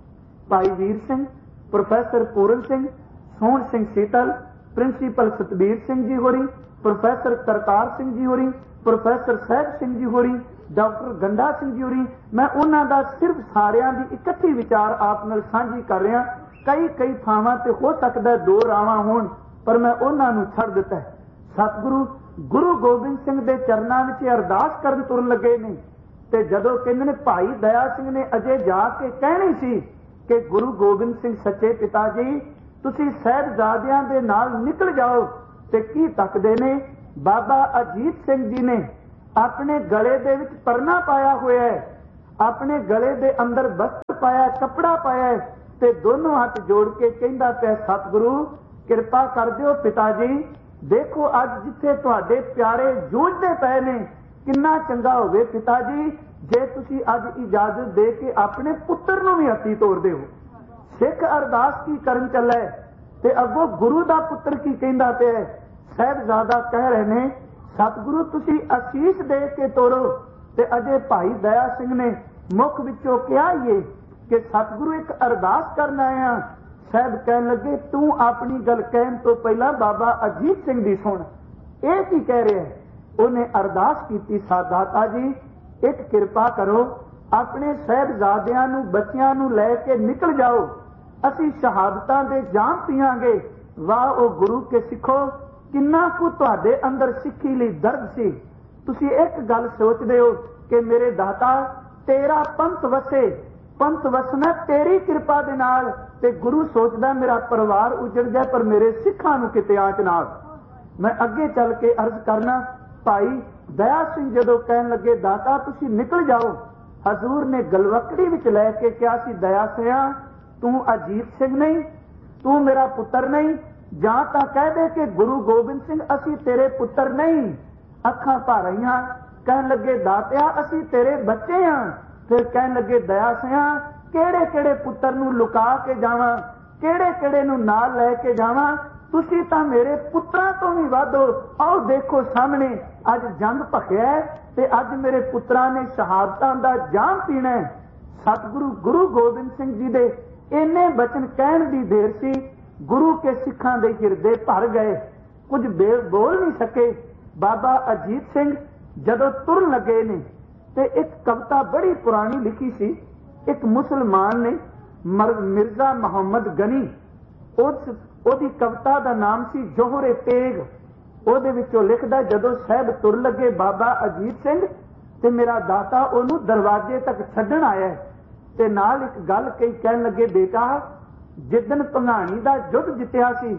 ਭਾਈ ਵੀਰ ਸਿੰਘ, ਪ੍ਰੋਫੈਸਰ ਪੂਰਨ ਸਿੰਘ, ਸੋਹਣ ਸਿੰਘ ਸੀਤਲ, ਪ੍ਰਿੰਸੀਪਲ ਸਤਬੀਰ ਸਿੰਘ ਜੀ ਹੋਰੀ, ਪ੍ਰੋਫੈਸਰ ਕਰਤਾਰ ਸਿੰਘ ਜੀ ਹੋਰੀ, ਪ੍ਰੋਫੈਸਰ ਸਾਹਿਬ ਸਿੰਘ ਜੀ ਹੋਰੀ, ਡਾਕਟਰ ਗੰਡਾ ਸਿੰਘ ਜੀ ਹੋਰੀ, ਮੈਂ ਉਹਨਾਂ ਦਾ ਸਿਰਫ ਸਾਰਿਆਂ ਦੀ ਇਕੱਠੀ ਵਿਚਾਰ ਆਪ ਨਾਲ ਸਾਂਝੀ ਕਰ ਰਿਹਾ। ਕਈ ਥਾਵਾਂ ਤੇ ਹੋ ਸਕਦਾ ਦੋ ਰਾਵਾਂ ਹੋਣ, ਪਰ ਮੈਂ ਉਹਨਾਂ ਨੂੰ ਛੱਡ ਦਿੱਤਾ। ਸਤਿਗੁਰੂ ਗੁਰੂ ਗੋਬਿੰਦ ਸਿੰਘ ਦੇ ਚਰਨਾਂ ਵਿੱਚ ਅਰਦਾਸ ਕਰਨ ਤੁਰਨ ਲੱਗੇ ਨੇ ਤੇ ਜਦੋਂ ਕਹਿੰਦੇ ਨੇ ਭਾਈ ਦਇਆ ਸਿੰਘ ਨੇ ਅਜੇ ਜਾ ਕੇ ਕਹਿਣੀ ਸੀ ਕਿ ਗੁਰੂ ਗੋਬਿੰਦ ਸਿੰਘ ਸੱਚੇ ਪਿਤਾ ਜੀ ਤੁਸੀਂ ਸਾਹਿਬਜ਼ਾਦਿਆਂ ਦੇ ਨਾਲ ਨਿਕਲ ਜਾਓ, ਤੇ ਕੀ ਤੱਕਦੇ ਨੇ ਬਾਬਾ ਅਜੀਤ ਸਿੰਘ ਜੀ ਨੇ ਆਪਣੇ ਗਲੇ ਦੇ ਵਿੱਚ ਪਰਨਾ ਪਾਇਆ ਹੋਇਆ ਹੈ, ਆਪਣੇ ਗਲੇ ਦੇ ਅੰਦਰ ਵਸਤਰ ਪਾਇਆ, ਕੱਪੜਾ ਪਾਇਆ ਹੈ ਤੇ ਦੋਨੋਂ ਹੱਥ ਜੋੜ ਕੇ ਕਹਿੰਦਾ ਪਿਆ ਸਤਿਗੁਰੂ ਕਿਰਪਾ ਕਰ ਦਿਓ ਪਿਤਾ ਜੀ, ਦੇਖੋ ਅੱਜ ਜਿੱਥੇ ਤੁਹਾਡੇ ਪਿਆਰੇ ਜੂਝਦੇ ਪਏ ਨੇ, ਕਿੰਨਾ ਚੰਗਾ ਹੋਵੇ ਪਿਤਾ ਜੀ ਜੇ ਤੁਸੀਂ ਅੱਜ ਇਜਾਜ਼ਤ ਦੇ ਕੇ ਆਪਣੇ ਪੁੱਤਰ ਨੂੰ ਵੀ ਹੱਥੀ ਤੋਰਦੇ ਹੋ। ਸਿੱਖ ਅਰਦਾਸ ਕੀ ਕਰਨ ਚੱਲਾ ਤੇ ਅੱਗੋਂ ਗੁਰੂ ਦਾ ਪੁੱਤਰ ਕੀ ਕਹਿੰਦਾ ਪਿਆ। ਸਾਹਿਬਜ਼ਾਦਾ ਕਹਿ ਰਹੇ ਨੇ ਸਤਿਗੁਰੂ ਤੁਸੀਂ ਅਸੀਸ ਦੇ ਕੇ ਤੋਰੋ, ਤੇ ਅਜੇ ਭਾਈ ਦਇਆ ਸਿੰਘ ਨੇ ਮੁਖ ਵਿੱਚੋਂ ਕਿਹਾ ਹੀ ਕਿ ਸਤਿਗੁਰੂ ਇੱਕ ਅਰਦਾਸ ਕਰਨ ਆਇਆ। ਸਾਹਿਬ ਕਹਿਣ ਲੱਗੇ ਤੂੰ ਆਪਣੀ ਗੱਲ ਕਹਿਣ ਤੋਂ ਪਹਿਲਾਂ ਬਾਬਾ ਅਜੀਤ ਸਿੰਘ ਦੀ ਸੁਣ, ਇਹ ਕੀ ਕਹਿ ਰਿਹਾ। ਉਹਨੇ ਅਰਦਾਸ ਕੀਤੀ ਸਾਦਾਤਾ ਜੀ ਇੱਕ ਕਿਰਪਾ ਕਰੋ, ਆਪਣੇ ਸਾਹਿਬਜ਼ਾਦਿਆਂ ਨੂੰ ਬੱਚਿਆਂ ਨੂੰ ਲੈ ਕੇ ਨਿਕਲ ਜਾਓ, ਅਸੀਂ ਸ਼ਹਾਦਤਾਂ ਦੇ ਜਾਮ ਪੀਵਾਂਗੇ। ਵਾਹ ਉਹ ਗੁਰੂ ਕੇ ਸਿੱਖੋ, ਕਿੰਨਾ ਕੁ ਤੁਹਾਡੇ ਅੰਦਰ ਸਿੱਖੀ ਲਈ ਦਰਦ ਸੀ। ਤੁਸੀਂ ਇੱਕ ਗੱਲ ਸੋਚਦੇ ਹੋ ਕਿ ਮੇਰੇ ਦਾਤਾ ਤੇਰਾ ਪੰਥ ਵਸੇ, ਪੰਥ ਵਸਣਾ ਤੇਰੀ ਕਿਰਪਾ ਦੇ ਨਾਲ, ਤੇ ਗੁਰੂ ਸੋਚਦਾ ਮੇਰਾ ਪਰਿਵਾਰ ਉਜੜ ਗਿਆ ਪਰ ਮੇਰੇ ਸਿੱਖਾਂ ਨੂੰ ਕਿਤੇ ਆਂਚ ਨਾ। ਮੈਂ ਅੱਗੇ ਚੱਲ ਕੇ ਅਰਜ਼ ਕਰਨਾ, ਭਾਈ ਦਇਆ ਸਿੰਘ ਜਦੋਂ ਕਹਿਣ ਲੱਗੇ ਦਾਤਾ ਤੁਸੀਂ ਨਿਕਲ ਜਾਓ, ਹਜ਼ੂਰ ਨੇ ਗਲਵਕੜੀ ਵਿੱਚ ਲੈ ਕੇ ਕਿਹਾ ਸੀ ਦਇਆ ਸਿਆ ਤੂੰ ਅਜੀਤ ਸਿੰਘ ਨਹੀਂ, ਤੂੰ ਮੇਰਾ ਪੁੱਤਰ ਨਹੀਂ, ਜਾਂ ਤਾਂ ਕਹਿ ਦੇ ਕਿ ਗੁਰੂ ਗੋਬਿੰਦ ਸਿੰਘ ਅਸੀਂ ਤੇਰੇ ਪੁੱਤਰ ਨਹੀਂ। ਅੱਖਾਂ ਭਰ ਰਹੀਆਂ, ਕਹਿਣ ਲੱਗੇ ਦਾਤਿਆ ਅਸੀਂ ਤੇਰੇ ਬੱਚੇ ਹਾਂ। ਫਿਰ ਕਹਿਣ ਲੱਗੇ ਦਇਆ ਸਿਆ ਕਿਹੜੇ ਕਿਹੜੇ ਪੁੱਤਰ ਨੂੰ ਲੁਕਾ ਕੇ ਜਾਵਾਂ, ਕਿਹੜੇ ਕਿਹੜੇ ਨੂੰ ਨਾਲ ਲੈ ਕੇ ਜਾਵਾਂ, ਤੁਸੀਂ ਤਾਂ ਮੇਰੇ ਪੁੱਤਰਾਂ ਤੋਂ ਵੀ ਵੱਧ ਹੋ। ਆਓ ਦੇਖੋ ਸਾਹਮਣੇ ਅੱਜ ਜੰਗ ਭਖਿਆ ਤੇ ਅੱਜ ਮੇਰੇ ਪੁੱਤਰਾਂ ਨੇ ਸ਼ਹਾਦਤਾਂ ਦਾ ਜਾਮ ਪੀਣਾ। ਸਤਿਗੁਰੂ ਗੁਰੂ ਗੋਬਿੰਦ ਸਿੰਘ ਜੀ ਦੇ ਇੰਨੇ ਬਚਨ ਕਹਿਣ ਦੀ ਦੇਰ ਸੀ, ਗੁਰੂ ਕੇ ਸਿੱਖਾਂ ਦੇ ਹਿਰਦੇ ਭਰ ਗਏ, ਕੁਝ ਬੋਲ ਨਹੀਂ ਸਕੇ। ਬਾਬਾ ਅਜੀਤ ਸਿੰਘ ਜਦੋਂ ਤੁਰਨ ਲੱਗੇ ਨੇ ਤੇ ਇੱਕ ਕਵਿਤਾ ਬੜੀ ਪੁਰਾਣੀ ਲਿਖੀ ਸੀ, ਇੱਕ ਮੁਸਲਮਾਨ ਨੇ ਮਿਰਜ਼ਾ ਮੁਹੰਮਦ ਗਨੀ, ਉਹਦੀ ਕਵਿਤਾ ਦਾ ਨਾਮ ਸੀ ਜੋਹਰੇ ਤੇਗ। ਉਹਦੇ ਵਿੱਚੋਂ ਲਿਖਦਾ ਜਦੋਂ ਸਾਹਿਬ ਤੁਰ ਲੱਗੇ ਬਾਬਾ ਅਜੀਤ ਸਿੰਘ ਤੇ ਮੇਰਾ ਦਾਤਾ ਉਹਨੂੰ ਦਰਵਾਜ਼ੇ ਤੱਕ ਛੱਡਣ ਆਇਆ ਤੇ ਨਾਲ ਇੱਕ ਗੱਲ ਕਹੀ, ਕਹਿਣ ਲੱਗੇ ਬੇਟਾ ਜਿੱਦਣ ਭੰਗਾਣੀ ਦਾ ਯੁੱਧ ਜਿੱਤਿਆ ਸੀ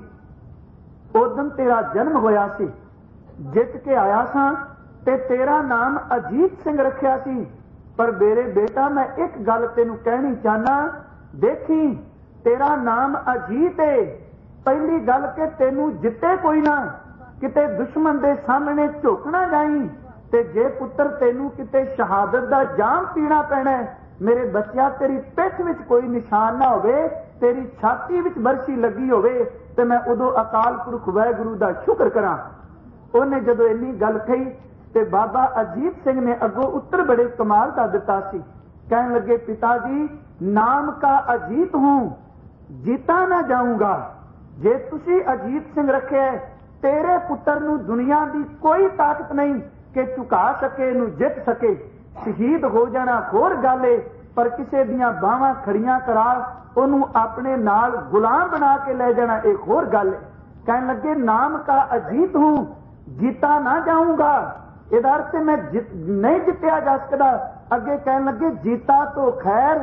ਉਦੋਂ ਤੇਰਾ ਜਨਮ ਹੋਇਆ ਸੀ, ਜਿੱਤ ਕੇ ਆਇਆ ਸਾਂ ਤੇ ਤੇਰਾ ਨਾਮ ਅਜੀਤ ਸਿੰਘ ਰੱਖਿਆ ਸੀ, ਪਰ ਮੇਰੇ ਬੇਟਾ ਮੈਂ ਇੱਕ ਗੱਲ ਤੈਨੂੰ ਕਹਿਣੀ ਚਾਹਨਾ, ਦੇਖੀ ਤੇਰਾ ਨਾਮ ਅਜੀਤ ਏ, ਪਹਿਲੀ ਗੱਲ ਕਿ ਤੈਨੂੰ ਜਿੱਤੇ ਕੋਈ ਨਾ, ਕਿਤੇ ਦੁਸ਼ਮਣ ਦੇ ਸਾਹਮਣੇ ਝੁਕਣਾ ਜਾਈ, ਤੇ ਜੇ ਪੁੱਤਰ ਤੈਨੂੰ ਕਿਤੇ ਸ਼ਹਾਦਤ ਦਾ ਜਾਮ ਪੀਣਾ ਪੈਣਾ, ਮੇਰੇ ਬੱਚਿਆ ਤੇਰੀ ਪਿੱਠ ਵਿੱਚ ਕੋਈ ਨਿਸ਼ਾਨ ਨਾ ਹੋਵੇ, ਤੇਰੀ ਛਾਤੀ ਵਿੱਚ ਬਰਛੀ ਲੱਗੀ ਹੋਵੇ ਤੇ ਮੈਂ ਉਦੋਂ ਅਕਾਲ ਪੁਰਖ ਵਾਹਿਗੁਰੂ ਦਾ ਸ਼ੁਕਰ ਕਰਾਂ। ਉਹਨੇ ਜਦੋਂ ਇੰਨੀ ਗੱਲ ਕਹੀ ਤੇ ਬਾਬਾ ਅਜੀਤ ਸਿੰਘ ਨੇ ਅੱਗੋਂ ਉੱਤਰ ਬੜੇ ਕਮਾਲ ਦਾ ਦਿੱਤਾ ਸੀ। ਕਹਿਣ ਲੱਗੇ ਪਿਤਾ ਜੀ ਨਾਮ ਕਾ ਅਜੀਤ ਹੂੰ ਜੀਤਾ ਨਾ ਜਾਊਂਗਾ, ਜੇ ਤੁਸੀਂ ਅਜੀਤ ਸਿੰਘ ਰੱਖਿਆ ਤੇਰੇ ਪੁੱਤਰ ਨੂੰ ਦੁਨੀਆ ਦੀ ਕੋਈ ਤਾਕਤ ਨਹੀਂ ਕਿ ਝੁਕਾ ਸਕੇ, ਇਹਨੂੰ ਜਿੱਤ ਸਕੇ। ਸ਼ਹੀਦ ਹੋ ਜਾਣਾ ਹੋਰ ਗੱਲ ਏ, ਪਰ ਕਿਸੇ ਦੀਆਂ ਬਾਹਾਂ ਖੜੀਆਂ ਕਰਾ ਉਹਨੂੰ ਆਪਣੇ ਨਾਲ ਗੁਲਾਮ ਬਣਾ ਕੇ ਲੈ ਜਾਣਾ ਇਹ ਹੋਰ ਗੱਲ ਏ। ਕਹਿਣ ਲੱਗੇ ਨਾਮ ਕਾ ਅਜੀਤ ਹੂੰ ਜੀਤਾ ਨਾ ਜਾਊਂਗਾ, ਇਹਦਾ ਅਰਥ ਮੈਂ ਨਹੀਂ ਜਿੱਤਿਆ ਜਾ ਸਕਦਾ। ਅੱਗੇ ਕਹਿਣ ਲੱਗੇ ਜੀਤਾ ਤੋਂ ਖੈਰ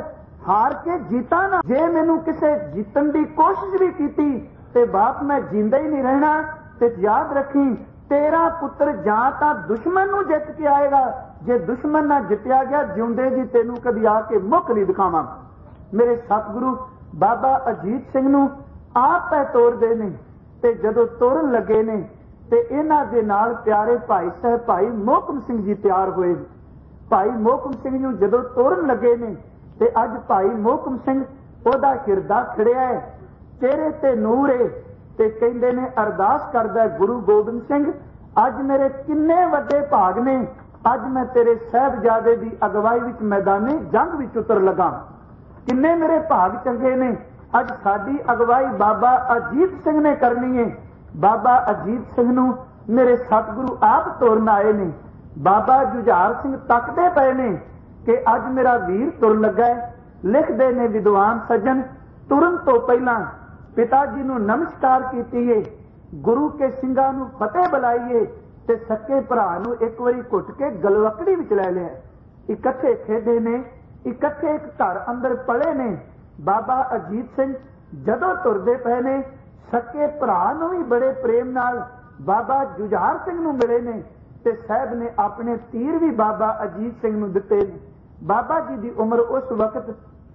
हार के जीता ना। जे मैनू किसे जीतन की कोशिश भी की ते बाप मैं जींदा ही नहीं रहना। ते याद रखी तेरा पुत्र जां तां दुश्मन नू जित के आएगा, जे दुश्मन ना जितया गया जिउंदे जी तेनू कदी आके मुख नहीं दिखावांगा। मेरे सतगुरु बाबा अजीत सिंह नू आप पै तोड़दे ने ते जदों तोड़न लगे ने ते इन्हां दे नाल प्यारे भाई साहब भाई मोहकम सिंह जी तैयार होए। भाई मोहकम सिंह नू जदों तोड़न लगे ने ते अज भाई मोहकम सिंह ओदा हिरदा खड़िया है, चेहरे ते नूर है ते कहंदे ने अरदास करदा गुरु गोबिंद सिंह अज मेरे किन्ने वड्डे भाग ने, अज मैं तेरे साहिबजादे दी अगवाई विच मैदाने जंग विच उतर लगा। किन्ने मेरे भाग चंगे ने, अज साडी अगवाई बाबा अजीत सिंह ने करनी है। बाबा अजीत सिंह नू मेरे सतगुरु आप तोड़न आए ने। बाबा जुझार सिंह तकदे पए ने कि अज मेरा वीर तुर लगा है। लिखदे ने विद्वान सज्जन तुरन तो पहला पिता जी नू नमस्कार कीतीए, गुरु के सिंघां नू फतेह बुलाईए ते सके भरा नू एक वारी घुट के गलवकड़ी विच लै लिया। इकट्ठे खेडे ने, इकट्ठे एक घर अंदर पले ने। बाबा अजीत सिंह जदों तुरदे पए ने सके भरा नू भी बड़े प्रेम नाल बाबा जुझार सिंह नू मिले ने ते साहब ने अपने तीर भी बाबा अजीत सिंह नू दिते ने। बाबा जी की उम्र उस वक्त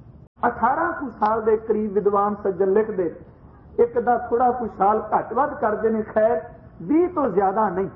18 कुछ साल के करीब विद्वान सज्जन लिखते, एक दा थोड़ा कुछ साल घट वध करते हैं, खैर 20 तो ज्यादा नहीं,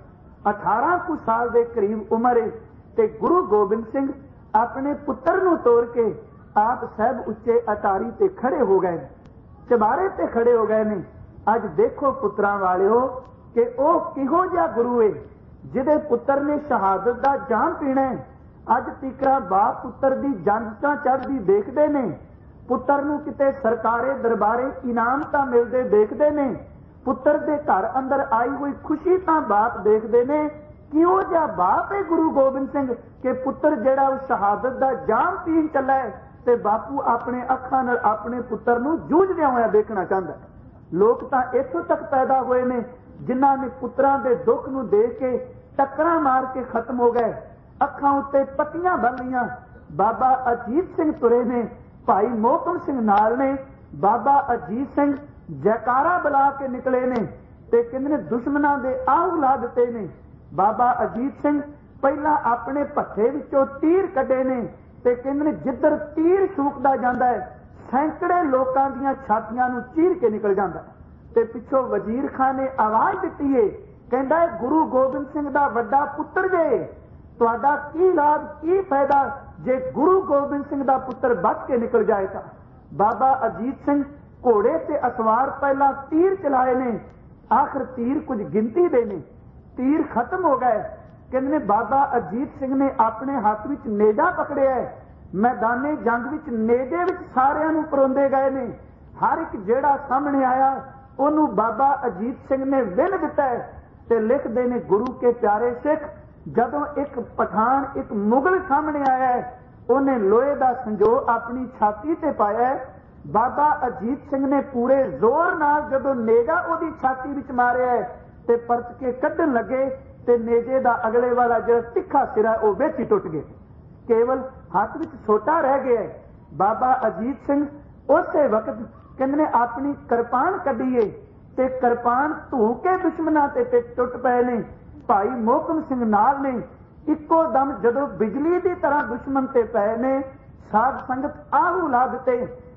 18 कुछ साल के करीब उम्र है। ते गुरु गोबिंद सिंह अपने पुत्र नू तोड़ के आप साहब उच्चे अटारी ते खड़े हो गए, चबारे ते खड़े हो गए ने। अज देखो पुत्रां वालिओ कि वह किहो जिहा गुरु है जिहदे पुत्र ने शहादत दा जाम पीना है। अज तीकरा बाप पुत्र दी जंजतां चढ़दी देखदे ने, पुत्र नू किते सरकारे दरबारे इनाम तां मिलदे देखदे ने, पुत्र दे घर अंदर आई हुई खुशी तां बाप देखदे ने। किहो जिहा बाप है गुरु गोबिंद सिंह कि पुत्र जिहड़ा उस शहादत दा जाम पीण चला है ते बापू अपने अखां नाल अपने पुत्र नू जूझदे होया देखना चाहता है। लोग तां इत्थों तक पैदा होए ने जिन्हां ने पुत्रां दे दुख नू देख के टक्करां मार के खत्म हो गए, अखां उत्ते पट्टियां बन लईआं। बाबा अजीत सिंह तुरे ने, भाई मोहकम सिंह नाल ने। बाबा अजीत सिंह जयकारा बुला के निकले ने ते कहंदे ने दुश्मनां दे आह ला दिते ने। बाबा अजीत सिंह पहला अपने भट्ठे विचों तीर कढे ने ते कहंदे ने जिधर तीर छूकदा जांदा है सैकड़े लोकां दीआं छातियां नू चीर के निकल जांदा है। ते पिछों वजीर खान ने आवाज दित्ती है, कहंदा है गुरु गोबिंद सिंह दा वड्डा पुत्र जे, तुहाडा की लाभ की फायदा जे गुरु गोबिंद सिंह दा पुत्र बच के निकल जाएगा। बाबा अजीत सिंह घोड़े ते असवार पहला तीर चलाए ने, आखिर तीर कुछ गिनती दे ने, तीर खत्म हो गए। कहंदे बाबा अजीत सिंह ने अपने हाथ विच नेजा पकड़िया है, मैदाने जंग विच नेजे विच सारियां नू परोंदे गए ने। हर एक जेड़ा सामने आया ओनू बाबा अजीत सिंह ने विन दिता है। ते लिखदे ने गुरु के प्यारे सिख जदों एक पठान एक मुगल सामने आया है, उन्हें लोहे का संजो अपनी छाती ते पाया है। बाबा अजीत सिंह ने पूरे जोर नाल जदों नेजा ओदी छाती विच मारिया है ते परत के कड्ढन लगे ते नेजे दा अगले वाला जो तिखा सिरा वो विच ही टुट गया, केवल हाथ विच छोटा रह गया। बाबा अजीत सिंह उसे वक्त कहंदे अपनी किरपान कढीए ते किरपान धू के दुश्मनां ते टुट पए ने। भाई मोहकम सिंह नाल ने इक्को दम जदों बिजली की तरह दुश्मन ते पए ने, साध संगत आहू ला दिते।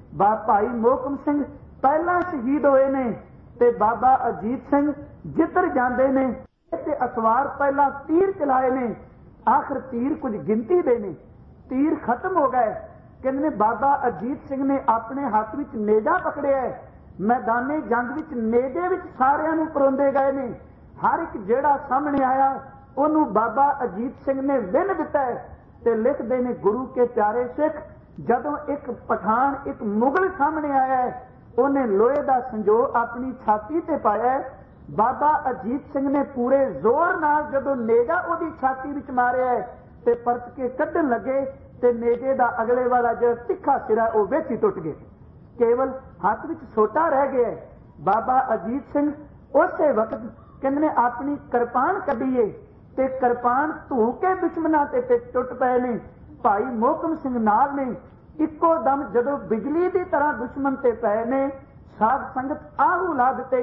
भाई मोहकम सिंह पहला शहीद होए ने ते बाबा अजीत सिंह जिधर जांदे ने ते असवार पहला तीर चलाए ने, आखिर तीर कुछ गिनती दे ने, तीर खत्म हो गए। कहंदे बाबा अजीत सिंह ने अपने हाथ विच नेजा पकड़िया है, मैदाने जंग विच नेजे विच सारियां नू परोंदे गए ने। हर एक जेड़ा सामने आया ओनू बाबा अजीत सिंह ने विन दिता है। ते लिखदे ने गुरु के प्यारे सिख जदों एक पठान एक मुगल सामने आया है, उन्हें लोहे का संजो अपनी छाती ते पाया है। बाबा अजीत सिंह ने पूरे जोर नाल जदों नेजा ओदी छाती विच मारिया है ते परत के कड्ढन लगे ते नेजे दा अगले वाला जो तिखा सिरा वो विच ही टुट गया, केवल हाथ विच छोटा रह गया। बाबा अजीत सिंह उसे वक्त कहंदे अपनी किरपान कढीए ते किरपान धू के दुश्मनां ते टुट पए ने। भाई मोहकम सिंह नाल ने इक्को दम जदों बिजली की तरह दुश्मन ते पए ने, साध संगत आहू ला दिते।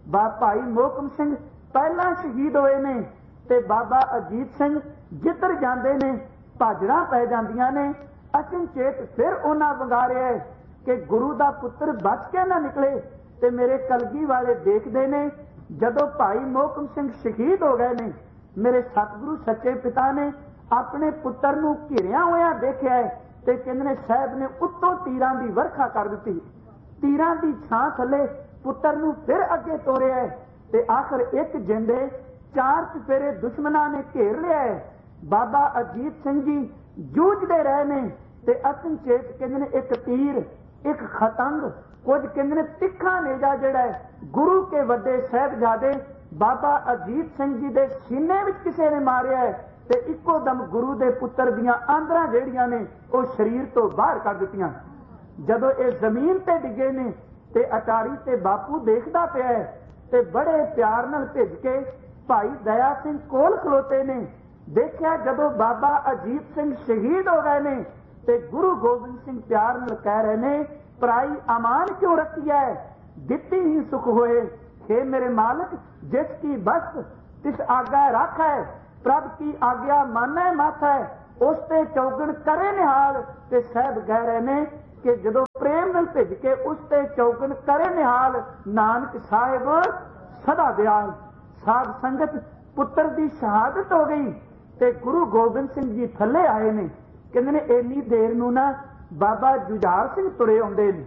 भाई मोहकम सिंह पहला शहीद होए ने ते बाबा अजीत सिंह जिधर जाते ने भाजड़ा पै जांदियां ने। अचनचेत फिर उन्हां वंगारिया है कि गुरु दा पुत्र बच के ना निकले। ते मेरे कलगी वाले देखते ने जदों भाई मोहकम सिंह शहीद हो गए ने, मेरे सतगुरु सच्चे पिता ने अपने पुत्र नूं घिरिया होया देखिया है ते कहंदे ने साहब ने उत्तों तीरां दी वर्खा कर दित्ती। तीरां दी छां थले पुत्र नूं फिर अगे तोरिया है ते आखिर एक जिंदे 4 चफेरे दुश्मनां ने घेर लिया है। बाबा अजीत सिंह जी जूझते रहे ने ते अचनचेत कहंदे ने एक तीर, एक खतंग, कुछ कहंदे ने तिखा नेजा जिहड़ा है गुरु के वड्डे साहिबजादे बाबा अजीत सिंह जी दे सीने विच किसे ने मारिया है ते इक्को दम गुरु दे पुत्र दियां आंदरां जिहड़ियां ने वो शरीर तो बाहर कर दित्तियां। जदों ये जमीन ते डिगे ने ते अटारी ते बापू देखदा पिया है ते बड़े प्यार नाल भिज के भाई दया सिंह कोल खलोते ने। देखिया जदों बाबा अजीत सिंह शहीद हो गए ने ते गुरु गोबिंद सिंह प्यार नाल कह रहे ने, पराई अमान क्यों रखी है, दित्ती ही सुख होए। हे मेरे मालिक, जिसकी बस तिस आज्ञा रख है, प्रभ की आज्ञा माने मत है, उसते चौगन करे निहाल। ते साहब कह रहे ने कि जदों प्रेम नाल भिज के उसते चौगन करे निहाल, नानक साहिब सदा दयाल। साध संगत पुत्र की शहादत हो गई ते गुरु गोबिंद सिंह जी थले आए ने। कहंदे ने इन्नी देर नूं ना बाबा जुझार सिंह तुरे आउंदे ने।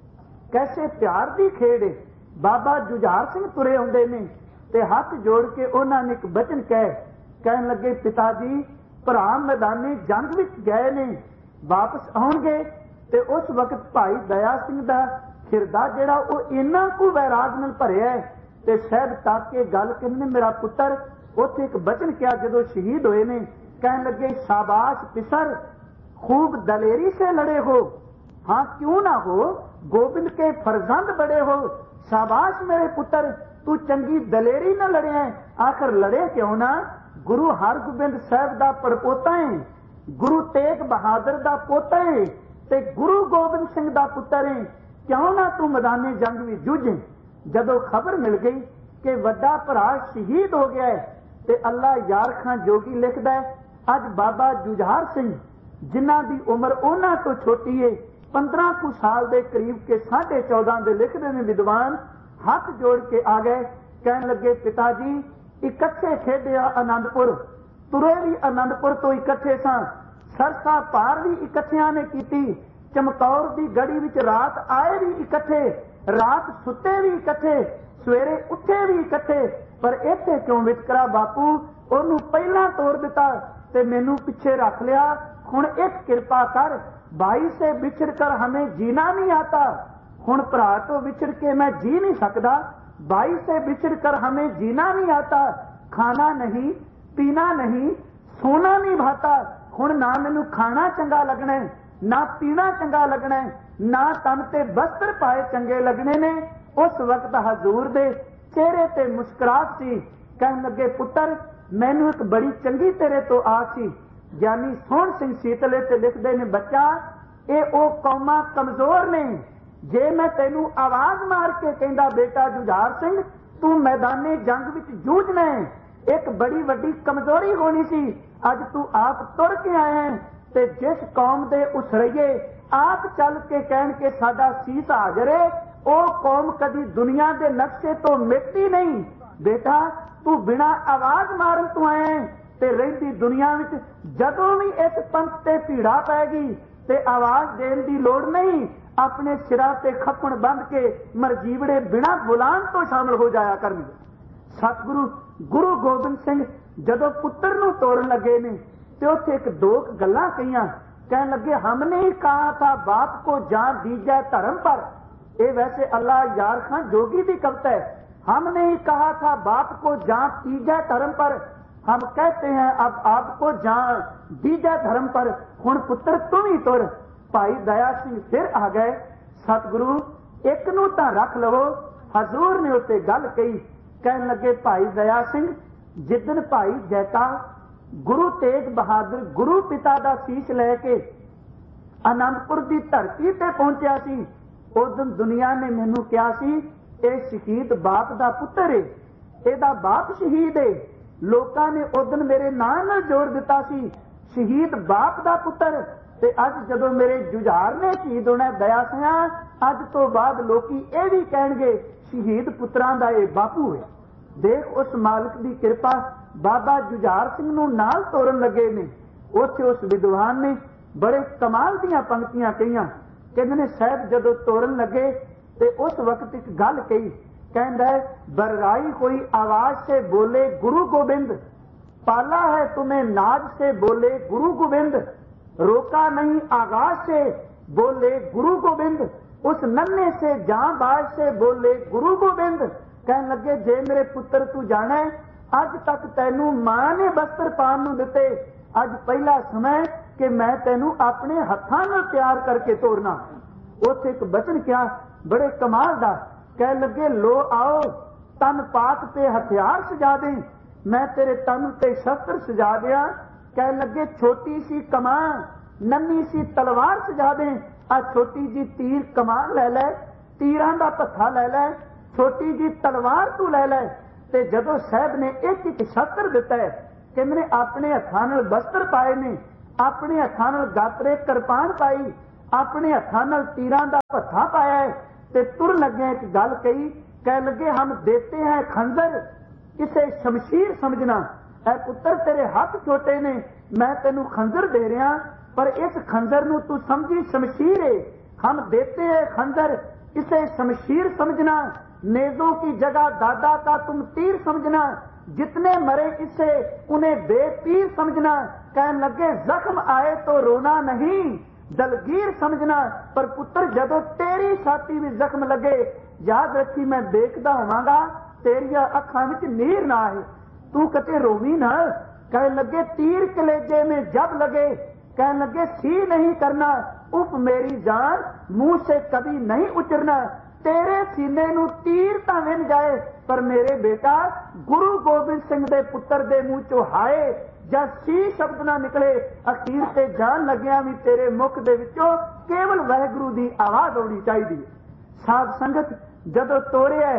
कैसे प्यार की खेड़ है। बाबा जुझार सिंह तुरे आउंदे ने ते हाथ जोड़ के उन्हां ने एक बचन कहन लगे, पिता जी भरा मैदाने जंग विच गए ने, वापस आउणगे ते उस वक्त भाई दया सिंह दा खिरदा जिहड़ा वो इन्ना कु वैराग नाल भरिया है ते साहब तक के गल कहंदे मेरा पुत्र उत्थे एक बचन किया जदों शहीद होए ने। कहन लगे, शाबाश पिसर, खूब दलेरी से लड़े हो। हाँ क्यों ना हो, गोबिंद के फरजंद बड़े हो। शाबाश मेरे पुत्र, तू चंगी दलेरी ना लड़े है। आखिर लड़े क्यों ना, गुरु हरगोबिंद साहब दा परपोता है, गुरु तेग बहादुर दा पोता है ते गुरु गोबिंद सिंह दा पुत्र है। क्यों ना तू मैदाने जंग भी जुझे। जदों खबर मिल गई कि वड्डा भरा शहीद हो गया है ते अल्लाह यार खां जोगी लिखदा है, अज बाबा जुझार सिंह जिन्हां दी उम्र उन्हां तो छोटी है, 15 कुछ साल के करीब के 14.5 दे लिखते ने विद्वान, हाथ जोड़ के आ गए। कहन लगे, पिताजी इकट्ठे खेडिया आनंदपुर, तुरे भी आनंदपुर तो इकट्ठे सां, सरसा पार भी इकट्ठियां ने कीती, चमकौर दी गड़ी विच रात आए भी इकट्ठे, रात सुते भी इकट्ठे, सवेरे उठे भी इकट्ठे। पर इत्थे क्यों वितकरा बापू, ओनू पहला तोड़ दिता ते मैनू पिछे रख लिया। हुण एक कृपा कर, भाई से बिछड़ कर हमें जीना नहीं आता। हुण भरा तो बिछड़ के मैं जी नहीं सकता, भाई से बिछड़ कर हमें जीना नहीं आता। खाना नहीं, पीना नहीं, सोना नहीं भाता। हुण ना मैनू खाना चंगा लगना है, ना पीना चंगा लगना है, ना तन ते वस्त्र पाए चंगे लगने ने। उस वक्त हजूर दे चेहरे ते मुस्कुराहट सी। कहन लगे, पुत्र मैनू एक बड़ी चंगी तेरे तो आस सी। ज्ञानी सोहन सिंह सीतले ते लिखदे ने, बच्चा ये ओ कौमां कमजोर ने, जे मैं तेनू आवाज मार के कहंदा बेटा जुझार सिंह तू मैदाने जंग विच जूझना है, एक बड़ी वड्डी कमजोरी होनी सी। अज तू आप तुर के आए हैं ते जिस कौम दे उसरइए आप चल के कहन के साडा सीस हाजर है, ओ कौम कदी दुनिया के नक्शे तो मिटती नहीं। बेटा तू बिना आवाज मारन तू आए हैं ते रहिंदी दुनिया विच जदों भी इस पंथ ते भीड़ा पैगी ते आवाज देण दी लोड़ नहीं, अपने सिरा ते खप्पण बंद के मरजीवड़े बिना बुलाण तो शामिल हो जाया करनगे। सतगुरु गुरु गोबिंद सिंह जदों पुत्र नूं तोड़न लगे ने ते उत्थे एक दो गल्लां कहियां। कहन लगे, हमने ही कहा था बाप को जान दीजिए धर्म पर। ये वैसे अल्लाह यार खां जोगी की कविता है। हमने ही कहा था बाप को जान दीजिए धर्म पर, हम कहते हैं अब आपको जान दीजिए धर्म पर। हुण पुत्र तुम ही तुर। भाई दया सिंह फिर आ गए। सतगुरु एक नूं तां रख लवो। हजूर ने उत्ते गल कही। कहन लगे, भाई दया सिंह जिदन भाई जैता गुरु तेग बहादुर गुरु पिता दा शीश लैके आनंदपुर की धरती ते पहुंचा सी, उस दिन दुनिया ने मैनू कहा सी ये शहीद बाप का पुत्र है, एदा बाप शहीद है। लोगों ने उस दिन मेरे नाम नाल जोड़ दिता सी शहीद बाप का पुत्र। ते अज जदों मेरे जुझार ने शहीद होना दया सिया, अज तो बाद लोकी ये भी कहेंगे शहीद पुत्रां दा ये बापू है। देख उस मालिक की कृपा, बाबा जुझार सिंह नूं नाल तोड़न लगे ने, उत्थे उस विद्वान ने बड़े कमाल दीआं पंक्तियां कहियां। कहंदे ने साहब जदों तोड़न लगे ते उस वक्त एक गल कही, कहंदा है बरराई कोई आवाज से बोले गुरु गोबिंद, पाला है तुम्हें नाज से बोले गुरु गोबिंद, रोका नहीं आगाज से बोले गुरु गोबिंद, उस नन्हे से जांबाज से बोले गुरु गोबिंद। कहने लगे जे मेरे पुत्र तू जाना है, अज तक तैनू मां ने वस्त्र पान नूं दिते, अज पहला समय कि मैं तैनू अपने हत्थां नाल तैयार करके तोड़ना। उत्थे एक बचन क्या बड़े कमाल दा, कह लगे लो आओ तन पात पे हथियार सजा दे, मैं तेरे तन ते शस्त्र सजा दिया। कह लगे छोटी सी कमान नन्ही सी तलवार सजा दे, आ छोटी जी तीर कमान ले ले, तीरां दा पत्था ले ले, छोटी जी तलवार तू ले ले। ते जदों साहब ने एक एक शस्त्र दिता है, कहंदे ने अपने हत्थां नाल वस्त्र पाए ने, अपने हत्थां नाल गात्रे किरपान पाई, अपने हत्थां नाल तीरां दा पत्था पाया है, ते तुर लगे एक गल कही, कह लगे हम देते हैं खंजर, इसे शमशीर समझना। ऐ पुत्र तेरे हाथ छोटे ने, मैं तेनू खंजर दे रहा, पर इस खंजर नू तू समझी शमशीर है। हम देते हैं खंजर, इसे शमशीर समझना, नेजों की जगह दादा का तुम तीर समझना, जितने मरे इससे उन्हें बेपीर समझना। कहने लगे जख्म आए तो रोना नहीं, दलगीर समझना, पर पुत्र जदों तेरी छाती में जख्म लगे, याद रखी मैं देखदा होवांगा तेरिया अखां विच नीर ना आए, तू कते रोवी ना। कहने लगे तीर कलेजे में जब लगे, कहने लगे सी नहीं करना, उफ मेरी जान मुंह से कभी नहीं उतरना, तेरे सीने नू तीर तां विन जाए, पर मेरे बेटा गुरु गोबिंद सिंह दे पुत्र दे मुंह चो हाय जब सी शब्द ना निकले, अखीर ते जान लग्या भी तेरे मुख दे विचों केवल वाहिगुरू दी आवाज आउणी चाहिदी है। साध संगत जदों तोड़िया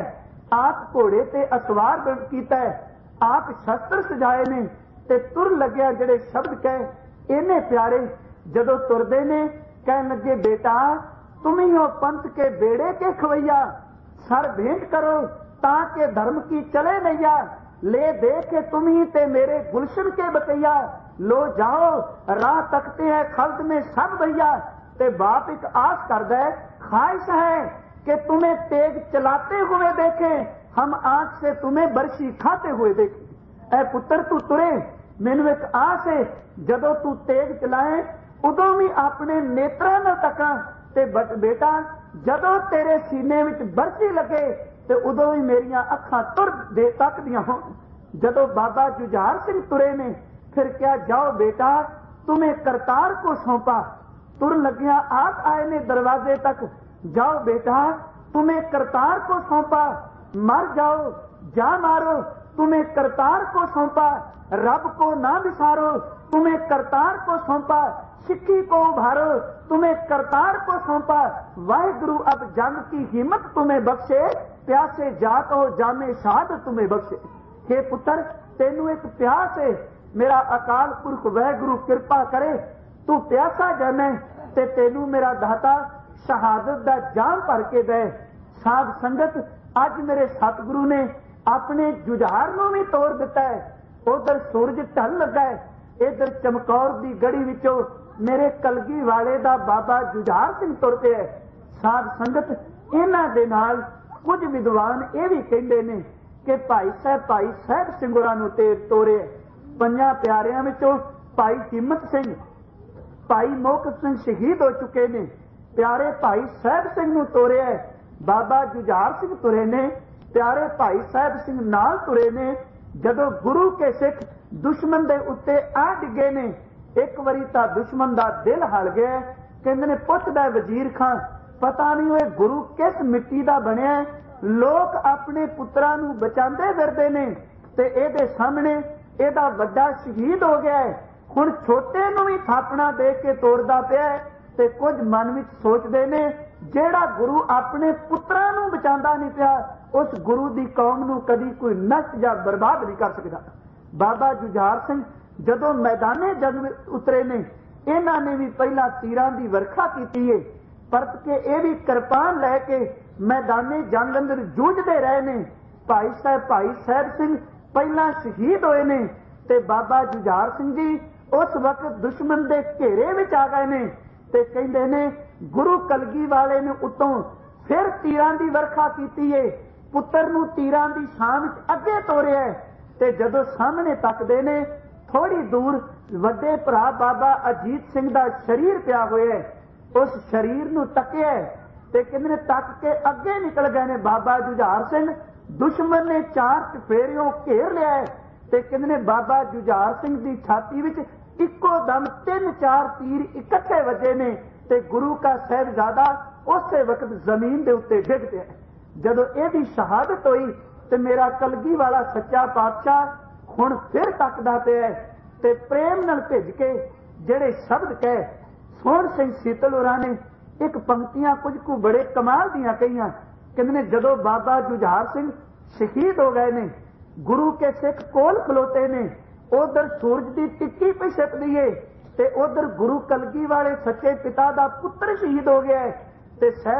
आप घोड़े ते असवार कीता है, आप शस्त्र सजाए ने, ते तुर लग्या जेड़े शब्द कहे इन्ने प्यारे, जदों तुरदे ने कहन लगे बेटा तुम ही हो पंथ के बेड़े के खवैया, सर भेंट करो ताकि धर्म की चले नैया, ले दे के तुम ही ते मेरे गुलशन के बतैया, लो जाओ राह तकते हैं खल्द में सब भैया। ते बाप एक आस करदा है, ख्वाहिश है कि तुम्हें तेग चलाते हुए देखें, हम आंख से तुम्हें बरसी खाते हुए देखें। ऐ पुत्र तू तुरे, मैनू एक आस है जदों तू तेग चलाए उदों भी अपने नेत्रां नाल तकां, ते बेटा जदों तेरे सीने विच बरसी लगे ते उदों ही मेरियां अखां तुर दे तकदियां होण। जदों बाबा जुझार सिंह तुरे ने, फिर क्या जाओ बेटा तुम्हें करतार को सौंपा, तुर लगिया आप आए ने दरवाजे तक, जाओ बेटा तुम्हें करतार को सौंपा, मर जाओ जा मारो तुम्हें करतार को सौंपा, रब को ना विसारो तुम्हें करतार को सौंपा, सिक्खी को उभारो तुम्हें करतार को सौंपा, वाहिगुरु अब जंग की हिम्मत तुम्हें बख्शे, प्यासे जात हो जामे शहादत तुम्हें बख्शे। हे पुत्र तेनू एक प्यास है, मेरा अकाल पुरख वाहिगुरु कृपा करे, तू प्यासा जाने ते तेनू मेरा दाता शहादत दा जाम भर के दे। साध संगत अज मेरे सतगुरु ने अपने जुझार नूं भी तोड़ दिता है, उधर सूरज ढल लगा है, इधर चमकौर दी गड़ी विचों मेरे कलगी वाले दा बाबा जुझार सिंह तुर पे है। साध संगत इन्हां दे नाल कुछ विद्वान ये भी कहते ने कि भाई साहब सिंगुरा नूं तोड़े, पंजां प्यारियां विचों भाई हिम्मत सिंह भाई मोहकम सिंह शहीद हो चुके ने, प्यारे भाई साहब सिंह नूं तोड़िया है, बाबा जुझार सिंह तुरे ने, प्यारे भाई साहब सिंह नाल तुरे ने। जदों गुरु के सिख दुश्मन दे उत्ते आ डिगे ने, एक वारी तां दुश्मन दा दिल हल गया, कहंदे ने पुछदा वजीर खां पता नहीं ओए गुरु किस मिट्टी दा बनिया, लोग अपने पुत्रां नूं बचांदे फिरदे ने ते इहदे सामने इहदा वड्डा शहीद हो गया है, हुण छोटे नूं भी थापना दे के तोड़दा पिया है, ਤੇ ਕੁਝ ਮਨ ਵਿੱਚ ਸੋਚਦੇ ਨੇ ਜਿਹੜਾ ਗੁਰੂ ਆਪਣੇ ਪੁੱਤਰਾਂ ਨੂੰ ਬਚਾਉਂਦਾ ਨਹੀਂ ਪਿਆ, ਉਸ ਗੁਰੂ ਦੀ ਕੌਮ ਨੂੰ ਕਦੀ ਕੋਈ ਨਸ਼ਟ ਜਾਂ ਬਰਬਾਦ ਨਹੀਂ ਕਰ ਸਕਦਾ। ਬਾਬਾ ਜੁਝਾਰ ਸਿੰਘ ਜਦੋਂ ਮੈਦਾਨੇ ਜੰਗ ਵਿੱਚ ਉਤਰੇ ਨੇ, ਇਹਨਾਂ ਨੇ ਵੀ ਪਹਿਲਾਂ ਤੀਰਾਂ ਦੀ ਵਰਖਾ ਕੀਤੀ ਏ, ਪਰਤ ਕੇ ਇਹ ਵੀ ਕਿਰਪਾਨ ਲੈ ਕੇ ਮੈਦਾਨੇ ਜੰਗ ਅੰਦਰ ਜੂਝਦੇ ਰਹੇ ਨੇ। ਭਾਈ ਸਾਹਿਬ ਸਿੰਘ ਪਹਿਲਾਂ ਸ਼ਹੀਦ ਹੋਏ ਨੇ ਤੇ ਬਾਬਾ ਜੁਝਾਰ ਸਿੰਘ ਜੀ ਉਸ ਵਕਤ ਦੁਸ਼ਮਣ ਦੇ ਘੇਰੇ ਵਿੱਚ ਆ ਗਏ ਨੇ ਤੇ ਕਹਿੰਦੇ ਨੇ ਗੁਰੂ ਕਲਗੀ ਵਾਲੇ ਨੇ ਉਤੋਂ ਫਿਰ ਤੀਰਾਂ ਦੀ ਵਰਖਾ ਕੀਤੀ ਏ, ਪੁੱਤਰ ਨੂੰ ਤੀਰਾਂ ਦੀ ਛਾਂ ਵਿੱਚ ਅੱਗੇ ਤੋਰਿਆ ਤੇ ਜਦੋਂ ਸਾਹਮਣੇ ਤੱਕਦੇ ਨੇ ਥੋੜੀ ਦੂਰ ਵੱਡੇ ਭਰਾ ਬਾਬਾ ਅਜੀਤ ਸਿੰਘ ਦਾ ਸਰੀਰ ਪਿਆ ਹੋਇਆ, ਉਸ ਸਰੀਰ ਨੂੰ ਤੱਕਿਆ ਤੇ ਕਹਿੰਦੇ ਨੇ ਤੱਕ ਕੇ ਅੱਗੇ ਨਿਕਲ ਗਏ ਨੇ। ਬਾਬਾ ਜੁਝਾਰ ਸਿੰਘ ਦੁਸ਼ਮਣ ਨੇ 4 ਚਫੇਰਿਓਂ ਘੇਰ ਲਿਆ ਤੇ ਕਹਿੰਦੇ ਨੇ ਬਾਬਾ ਜੁਝਾਰ ਸਿੰਘ ਦੀ ਛਾਤੀ ਵਿੱਚ ਇੱਕੋ ਦਮ 3-4 ਤੀਰ ਇਕੱਠੇ ਵੱਜੇ ਨੇ ਤੇ ਗੁਰੂ ਕਾ ਸਾਹਿਬਜ਼ਾਦਾ ਉਸੇ ਵਕਤ ਜ਼ਮੀਨ ਦੇ ਉੱਤੇ ਡਿੱਗ ਪਿਆ। ਜਦੋਂ ਇਹਦੀ ਸ਼ਹਾਦਤ ਹੋਈ ਤੇ ਮੇਰਾ ਕਲਗੀ ਵਾਲਾ ਸੱਚਾ ਪਾਤਸ਼ਾਹ ਹੁਣ ਫਿਰ ਤੱਕਦਾ ਪਿਆ ਤੇ ਪ੍ਰੇਮ ਨਾਲ ਭਿੱਜ ਕੇ ਜਿਹੜੇ ਸ਼ਬਦ ਕਹੇ। ਸੋਹਣ ਸਿੰਘ ਸੀਤਲ ਹੋਰਾਂ ਨੇ ਇੱਕ ਪੰਕਤੀਆਂ ਕੁਝ ਕੁ ਬੜੇ ਕਮਾਲ ਦੀਆਂ ਕਹੀਆਂ। ਕਹਿੰਦੇ ਨੇ ਜਦੋਂ ਬਾਬਾ ਜੁਝਾਰ ਸਿੰਘ ਸ਼ਹੀਦ ਹੋ ਗਏ ਨੇ, ਗੁਰੂ ਕੇ ਸਿੱਖ ਕੋਲ ਖਲੋਤੇ ਨੇ, ਉਧਰ ਸੂਰਜ ਦੀ ਟਿੱਕੀ ਪਈ ਛਿਪਦੀ ਏ ਤੇ ਉਧਰ ਗੁਰੂ ਕਲਗੀ ਵਾਲੇ ਸੱਚੇ ਪਿਤਾ ਦਾ ਪੁੱਤਰ ਸ਼ਹੀਦ ਹੋ ਗਿਆ ਤੇ